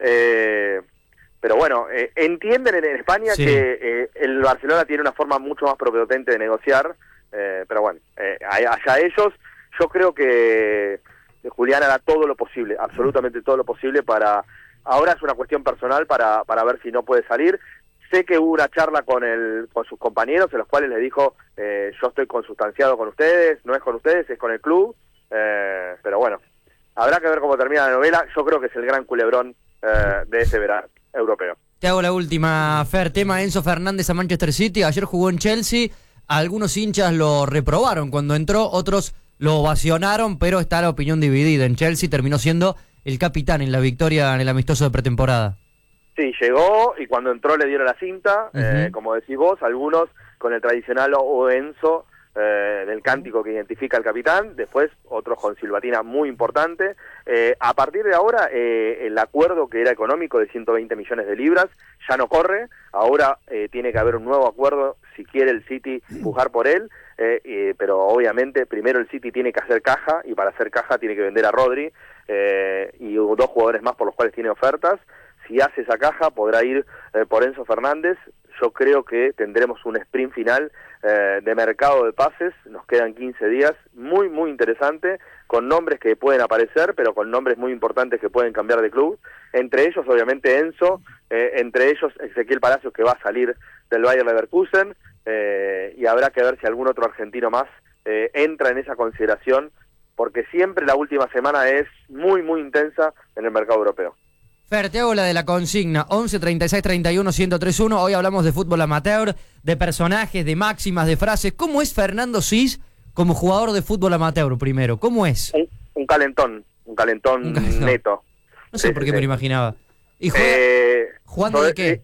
K: Eh, pero bueno, eh, entienden en, en España sí. que eh, el Barcelona tiene una forma mucho más prepotente de negociar, eh, pero bueno, eh, allá ellos. Yo creo que Julián hará todo lo posible, absolutamente todo lo posible para... Ahora es una cuestión personal para, para ver si no puede salir. Sé que hubo una charla con el con sus compañeros en los cuales les dijo, eh, yo estoy consustanciado con ustedes, no es con ustedes, es con el club, eh, pero bueno, habrá que ver cómo termina la novela. Yo creo que es el gran culebrón eh, de este verano europeo.
C: Te hago la última, Fer, tema Enzo Fernández a Manchester City. Ayer jugó en Chelsea, algunos hinchas lo reprobaron cuando entró, otros lo ovacionaron, pero está la opinión dividida. En Chelsea terminó siendo el capitán en la victoria en el amistoso de pretemporada.
K: Sí, llegó y cuando entró le dieron la cinta, uh-huh. eh, como decís vos, algunos con el tradicional o Enzo eh, del cántico que identifica al capitán, después otros con silbatina muy importante. Eh, a partir de ahora, eh, el acuerdo que era económico de ciento veinte millones de libras ya no corre, ahora eh, tiene que haber un nuevo acuerdo si quiere el City pujar por él, eh, eh, pero obviamente primero el City tiene que hacer caja, y para hacer caja tiene que vender a Rodri eh, y dos jugadores más por los cuales tiene ofertas. Si hace esa caja, podrá ir eh, por Enzo Fernández. Yo creo que tendremos un sprint final eh, de mercado de pases. Nos quedan quince días, muy, muy interesante, con nombres que pueden aparecer, pero con nombres muy importantes que pueden cambiar de club. Entre ellos, obviamente, Enzo, eh, entre ellos Ezequiel Palacios, que va a salir del Bayer Leverkusen, eh, y habrá que ver si algún otro argentino más eh, entra en esa consideración, porque siempre la última semana es muy, muy intensa en el mercado europeo.
C: Fer, te hago la de la consigna, once, treinta y seis, treinta y uno, ciento tres uno. Hoy hablamos de fútbol amateur, de personajes, de máximas, de frases. ¿Cómo es Fernando Sis como jugador de fútbol amateur primero? ¿Cómo es?
K: Un, un calentón, un calentón, un calentón neto.
C: No sé sí, por qué sí. me lo imaginaba. ¿Y juega,
K: eh,
C: jugando de qué?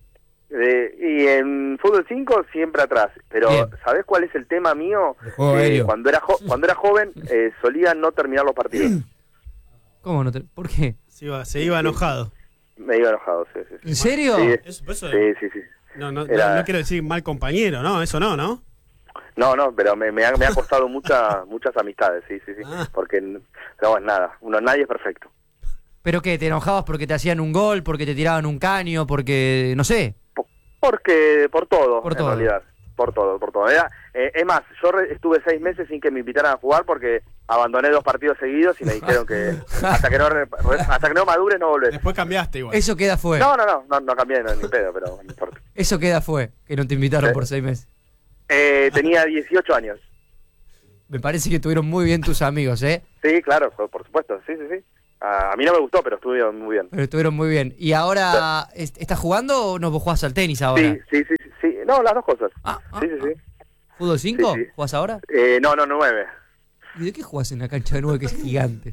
K: Eh, y en fútbol cinco siempre atrás, pero Bien. ¿sabés cuál es el tema mío? Eh, cuando era jo- cuando era joven eh, solía no terminar los partidos.
C: ¿Cómo no te... ¿Por qué?
D: Se iba, se iba enojado.
K: Me iba enojado, sí, sí. sí.
C: ¿En serio?
K: Sí,
D: eso, eso
K: sí, sí, sí.
D: No, no,
K: Era...
D: no, no quiero decir mal compañero, no, eso no, ¿no?
K: No, no, pero me, me, ha, me ha costado mucha, muchas amistades, sí, sí, sí. Ah. Porque, pero bueno, nada, uno, nadie es perfecto.
C: ¿Pero qué? ¿Te enojabas porque te hacían un gol, porque te tiraban un caño, porque, no sé?
K: Por, porque, por todo,
C: por
K: en
C: todo.
K: realidad. Por todo, por todo. Era, eh, es más, yo re, estuve seis meses sin que me invitaran a jugar porque abandoné dos partidos seguidos y me dijeron que hasta que no re, hasta que no madures no volvés.
D: Después cambiaste igual.
C: Eso queda fue.
K: No, no, no, no, no cambié no, ni pedo, pero no importa.
C: Eso queda fue, que no te invitaron ¿Sí? por seis meses.
K: Eh, tenía dieciocho años.
C: Me parece que estuvieron muy bien tus amigos, ¿eh?
K: Sí, claro, por por supuesto, sí, sí, sí. A, a mí no me gustó, pero estuvieron muy bien.
C: Pero estuvieron muy bien. ¿Y ahora est- estás jugando o no vos jugás al tenis ahora?
K: Sí, sí, sí, sí, sí. No, las dos cosas.
C: Ah, ah,
K: sí, sí, sí.
C: ¿Fútbol cinco?
K: Sí, sí.
C: ¿Jugás ahora?
K: Eh, no, no, nueve.
C: ¿Y de qué jugás en la cancha de nueve que es gigante?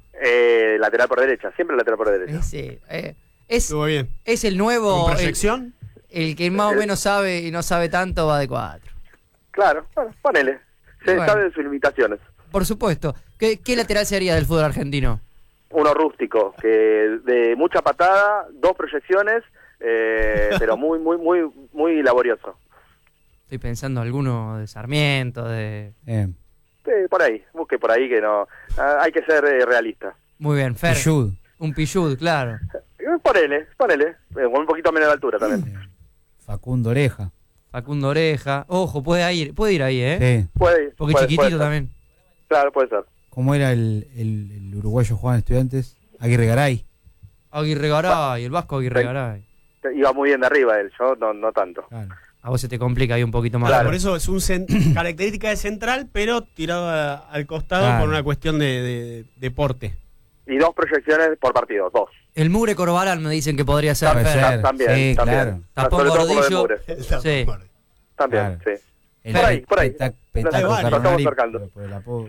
K: Eh, lateral por derecha, siempre lateral por derecha.
C: Ese, eh, es,
D: Estuvo bien.
C: es el nuevo...
D: ¿Con
C: el-
D: proyección?
C: El, que más o menos sabe y no sabe tanto va de cuatro.
K: Claro, bueno, ponele. Se
C: Bueno.
K: sabe de sus limitaciones.
C: Por supuesto. ¿Qué, qué lateral sería del fútbol argentino?
K: Uno rústico, que de mucha patada, dos proyecciones, eh, pero muy, muy, muy, muy laborioso.
C: Estoy pensando alguno de Sarmiento, de...
B: Eh,
K: Sí, por ahí, busque por ahí que no. ah, hay que ser eh, realista.
C: Muy bien, Fer.
B: Pichud.
C: Un Pichud, claro.
K: Eh, Ponele, ponele. Eh, con un poquito menos de altura también.
B: Facundo Oreja.
C: Facundo Oreja. Ojo, puede ir, puede ir ahí, ¿eh?
B: Sí.
K: Puede ir.
C: Porque
K: puede-
C: chiquitito
K: puede ser.
C: también.
K: Claro, puede ser.
B: ¿Cómo era el, el, el uruguayo Juan Estudiantes? Aguirre Garay.
C: Aguirre Garay, el Vasco Aguirre Garay.
K: Iba muy bien de arriba él, yo no, no tanto.
B: Claro.
C: A vos se te complica ahí un poquito más.
D: Claro, por eso es un cen- característica de central, pero tirado a- al costado
B: Claro.
D: por una cuestión de, de- de porte.
K: Y dos proyecciones por partido, dos.
C: El Mugre Corbalán me dicen que podría ser,
B: Puede
C: Fer.
B: ser.
K: También,
B: Sí,
K: también.
B: claro.
C: Tapón
K: Sobre todo por lo de
C: gordillo.
K: Mure.
C: Sí.
K: También,
B: Claro.
K: sí.
B: El
K: Por ahí, por ahí.
B: peta-
K: Lo
B: Petaco
K: estamos
B: Carbonari,
K: acercando.
B: por- por el apodo.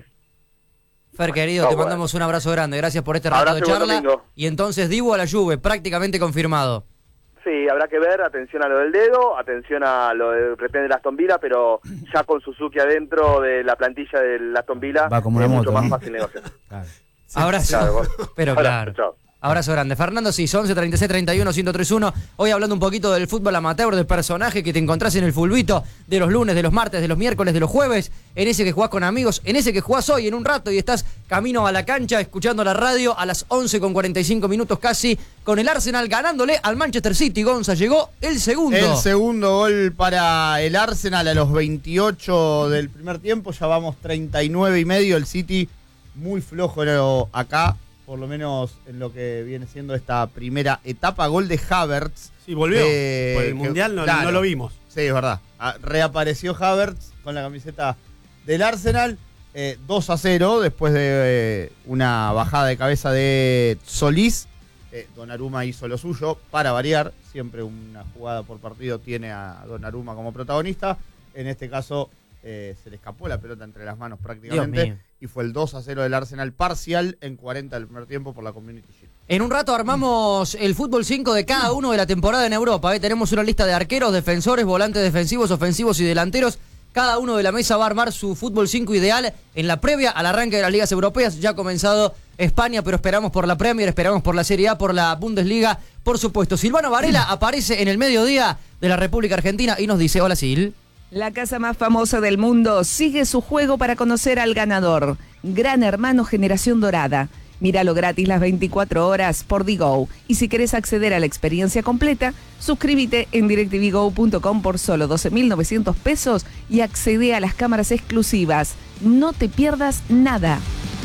C: Fer, querido,
K: No,
C: te
K: bueno.
C: mandamos un abrazo grande. Gracias por este rato
K: Abrazo
C: de
K: y buen
C: charla.
K: domingo.
C: Y entonces Dibu a la Juve, prácticamente confirmado.
K: Sí, habrá que ver, atención a lo del dedo, atención a lo de pretende el Aston Villa, pero ya con Suzuki adentro de la plantilla del Aston Villa
B: Va como una
K: es mucho
B: moto,
K: más
B: ¿no?
K: fácil negociar.
B: Claro.
C: Abrazo.
K: Claro, vos.
C: Pero
K: Abrazo,
C: claro.
K: chao.
C: Abrazo grande. Fernando Cis, once treinta y seis treinta y uno ciento treinta y uno. Hoy hablando un poquito del fútbol amateur, del personaje que te encontrás en el fulbito de los lunes, de los martes, de los miércoles, de los jueves, en ese que jugás con amigos, en ese que jugás hoy en un rato y estás camino a la cancha escuchando la radio a las once con cuarenta y cinco minutos casi, con el Arsenal ganándole al Manchester City. Gonza, llegó el segundo.
A: El segundo gol para el Arsenal a los veintiocho del primer tiempo. Ya vamos treinta y nueve y medio. El City muy flojo acá, por lo menos en lo que viene siendo esta primera etapa. Gol de Havertz.
D: Sí, volvió.
A: Eh,
D: Por el
A: que-
D: Mundial no,
A: claro.
D: no lo vimos.
A: Sí, es verdad. Ah, reapareció Havertz con la camiseta del Arsenal. eh, dos a cero después de eh, una bajada de cabeza de Solís. Eh, Donnarumma hizo lo suyo para variar. Siempre una jugada por partido tiene a Donnarumma como protagonista. En este caso eh, se le escapó la pelota entre las manos
C: Dios
A: prácticamente.
C: mío.
A: Y fue el dos a cero del Arsenal parcial en cuarenta del primer tiempo por la Community Shield.
C: En un rato armamos el fútbol cinco de cada uno de la temporada en Europa. ¿eh? Tenemos una lista de arqueros, defensores, volantes defensivos, ofensivos y delanteros. Cada uno de la mesa va a armar su fútbol cinco ideal en la previa al arranque de las ligas europeas. Ya ha comenzado España, pero esperamos por la Premier, esperamos por la Serie A, por la Bundesliga, por supuesto. Silvano Varela aparece en el mediodía de la República Argentina y nos dice: hola, Sil.
L: La casa más famosa del mundo sigue su juego para conocer al ganador. Gran Hermano Generación Dorada. Míralo gratis las veinticuatro horas por Digo. Y si querés acceder a la experiencia completa, suscríbete en directv go punto com por solo doce mil novecientos pesos y accede a las cámaras exclusivas. No te pierdas nada.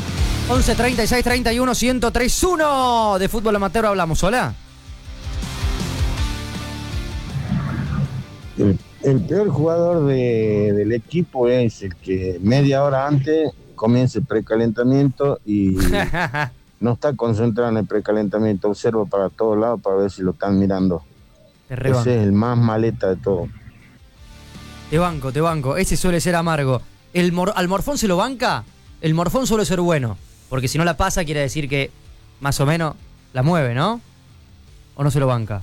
C: once treinta y seis treinta y uno ciento tres uno de fútbol amateur hablamos. Hola.
M: El, el peor jugador de- del equipo es el que media hora antes comienza el precalentamiento y no está concentrado en el precalentamiento, observa para todos lados para ver si lo están mirando.
C: Te rebanco.
M: Ese es el más maleta de todo.
C: Te banco, te banco. Ese suele ser amargo. El mor- ¿Al morfón se lo banca? El morfón suele ser bueno. Porque si no la pasa, quiere decir que más o menos la mueve, ¿no? ¿O no se lo banca?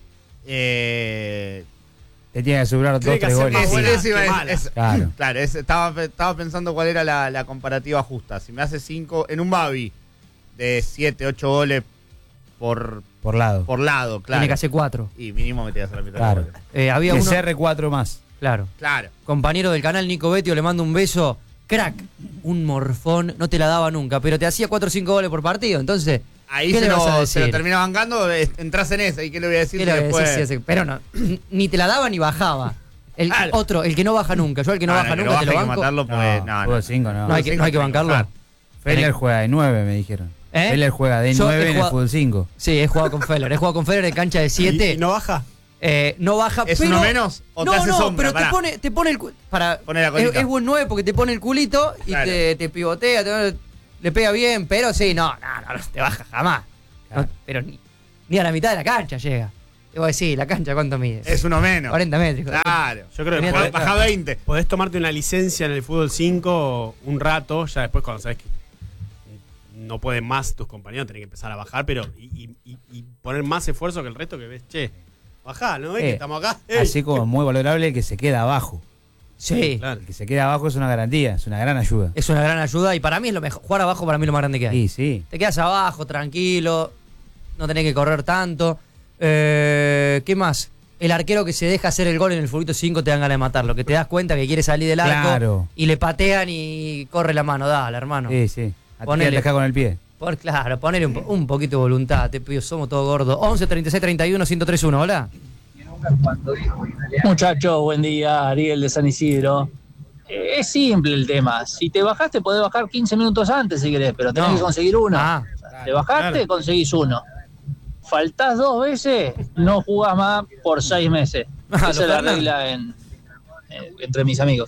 A: Eh,
B: Te tiene que asegurar dos,
D: Tiene que
B: tres
D: hacer
B: goles.
D: más
A: Es-
D: buena
A: es-
D: que
A: es-
D: mala.
A: es-
B: Claro.
A: Claro, es- estaba, estaba pensando cuál era la, la comparativa justa. Si me hace cinco en un Babi de siete, ocho goles por,
B: Por lado.
A: por lado, claro.
C: Tiene que hacer cuatro.
A: Y mínimo me tiras a la mitad.
B: Claro.
A: de goles.
C: Eh, había
B: Que
C: uno.
B: C R cuatro más.
C: Claro.
A: Claro.
C: Compañero del canal Nico Betio, le mando un beso. Crack. Un morfón. No te la daba nunca, pero te hacía cuatro o cinco goles por partido. Entonces,
A: Ahí
C: ¿qué
A: se
C: le vas a
A: lo,
C: decir?
A: se lo termina bancando, eh, entras en esa. ¿Y qué le voy a decir?
C: ¿Qué le voy a
A: después?
C: decir? Sí, sí, pero no, ni te la daba ni bajaba. El
A: Claro.
C: otro, el que no baja nunca. Yo el que no
A: No,
C: baja
A: no, que
C: nunca
A: lo
C: te lo
A: baje, hay que
C: banco.
A: matarlo porque-
B: No,
A: no, no.
B: fútbol cinco no.
C: No hay que, no hay que bancarlo.
B: Feller juega de nueve, me dijeron.
C: ¿Eh?
B: Feller juega de
C: Yo he
B: nueve en el
C: jugado-
B: fútbol cinco.
C: Sí, he jugado con Feller. He jugado con Feller en cancha de
D: ¿Y,
C: siete.
D: y no baja?
C: Eh, no baja,
A: ¿Es
C: pero,
A: uno menos o
C: no,
A: te hace
C: no,
A: sombra?
C: pero
A: Pará.
C: te pone, te pone el cu- para
A: Pone la
C: es,
A: colita.
C: es buen nueve porque te pone el culito y
A: Claro.
C: te, te pivotea, te- le pega bien, pero sí, no, no, no, no te baja jamás. No, pero ni, ni a la mitad de la cancha llega. Y vos decís, ¿la cancha cuánto mide?
A: Es uno menos.
C: cuarenta metros. hijo de
A: Claro.
D: Yo creo que
C: Tenía
D: podés,
C: que-
A: Baja veinte.
D: podés tomarte una licencia en el fútbol cinco un rato, ya después cuando sabes que no pueden más tus compañeros, tenés que empezar a bajar, pero y, y- y poner más esfuerzo que el resto que ves, che, bajá, ¿no ves
B: Eh,
D: que estamos acá? Ey.
B: Así como muy valorable el que se queda abajo.
C: Sí,
D: Claro.
B: El que se queda abajo es una garantía, es una gran ayuda.
C: es una gran ayuda y para mí es lo mejor. Jugar abajo para mí es lo más grande que hay.
B: Sí, sí.
C: Te quedas abajo, tranquilo, no tenés que correr tanto. Eh, ¿Qué más? El arquero que se deja hacer el gol en el futbolito cinco te dan ganas de matarlo, que te das cuenta que quiere salir del arco
B: Claro.
C: y le patean y corre la mano. Dale, hermano.
B: Sí, sí.
C: Ponele.
B: Atacar con el pie.
C: Pon- claro, ponele un, po- un poquito de voluntad, te pido, somos todos gordos. once, treinta y seis, treinta y uno, ciento tres uno, hola.
N: Muchachos, buen día, Ariel de San Isidro. Eh, es simple el tema. Si te bajaste, podés bajar quince minutos antes si querés, pero tenés
C: No.
N: que conseguir uno.
C: Ah,
N: Te bajaste,
D: claro.
N: conseguís uno. Faltás dos veces, no jugás más por seis meses.
C: Ah,
N: Esa
C: lo
N: es la
C: Fernan.
N: regla en, en- entre mis amigos.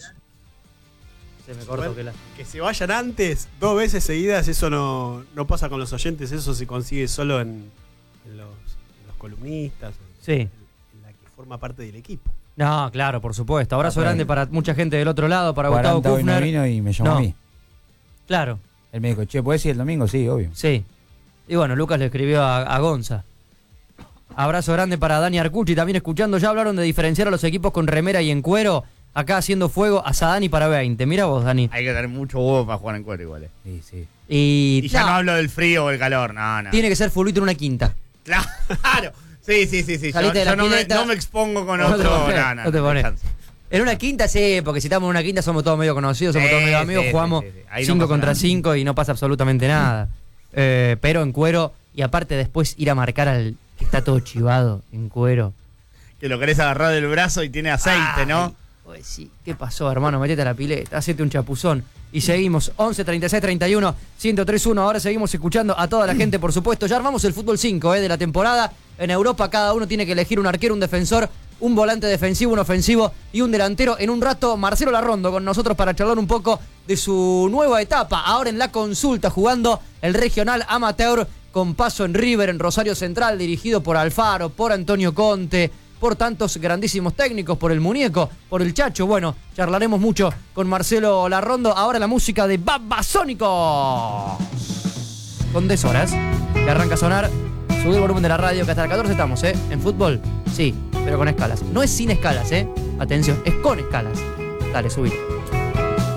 C: se me cortó que la...
D: Que se vayan antes, dos veces seguidas, eso no, no pasa con los oyentes, eso se consigue solo en, en los, en los columnistas,
C: Sí.
D: en la que forma parte del equipo.
C: No, claro, por supuesto. Abrazo
B: Ah,
C: grande
B: bueno.
C: para mucha gente del otro lado, para Gustavo
B: cuarenta hoy no
C: Kufner.
B: vino y me llamó
C: No.
B: a mí.
C: Claro,
B: Él me dijo, che, ¿puedes ir el domingo? Sí, obvio.
C: sí. Y bueno, Lucas le escribió a, a Gonza. Abrazo grande para Dani Arcucci, también escuchando. Ya hablaron de diferenciar a los equipos con remera y en cuero. Acá haciendo fuego a Sadani para veinte. Mira vos, Dani.
A: Hay que tener mucho huevo para jugar en cuero igual. eh.
B: Sí, sí.
C: Y,
A: Y ya
C: no,
A: no hablo del frío o el calor, no, no.
C: tiene que ser fulbito en una quinta.
A: Claro. Sí, sí, sí, sí. Yo,
C: Saliste de la
A: yo no, me,
C: pileta.
A: no me expongo con
C: No te
A: otro.
C: pones,
A: No, no,
C: no te
A: no,
C: pones.
A: chance.
C: En una quinta sí, porque si estamos en una quinta somos todos medio conocidos, somos
A: Sí,
C: todos medio amigos,
A: sí,
C: jugamos
A: sí, sí, sí. Ahí no
C: cinco
A: pasa
C: contra
A: nada.
C: cinco y no pasa absolutamente nada. Eh, pero en cuero, y aparte después ir a marcar al que está todo chivado en cuero.
A: Que lo querés agarrar del brazo y tiene aceite, ¿no?
C: Ay, pues sí, ¿qué pasó, hermano? Metete a la pileta, hacete un chapuzón. Y seguimos, once, treinta y seis, treinta y uno, ciento tres uno. Ahora seguimos escuchando a toda la gente, por supuesto. Ya armamos el fútbol cinco eh, de la temporada. En Europa cada uno tiene que elegir un arquero, un defensor, un volante defensivo, un ofensivo y un delantero. En un rato, Marcelo Larrondo con nosotros para charlar un poco de su nueva etapa. Ahora en la consulta, jugando el regional amateur con paso en River, en Rosario Central, dirigido por Alfaro, por Antonio Conte, por tantos grandísimos técnicos, por el muñeco, por el Chacho. Bueno, charlaremos mucho con Marcelo Larrondo. Ahora la música de Babasónicos. Con deshoras. Que arranca a sonar. Subí el volumen de la radio, que hasta las catorce estamos, ¿eh? En fútbol, sí, pero con escalas. No es sin escalas, ¿eh? Atención, es con escalas. Dale, subí.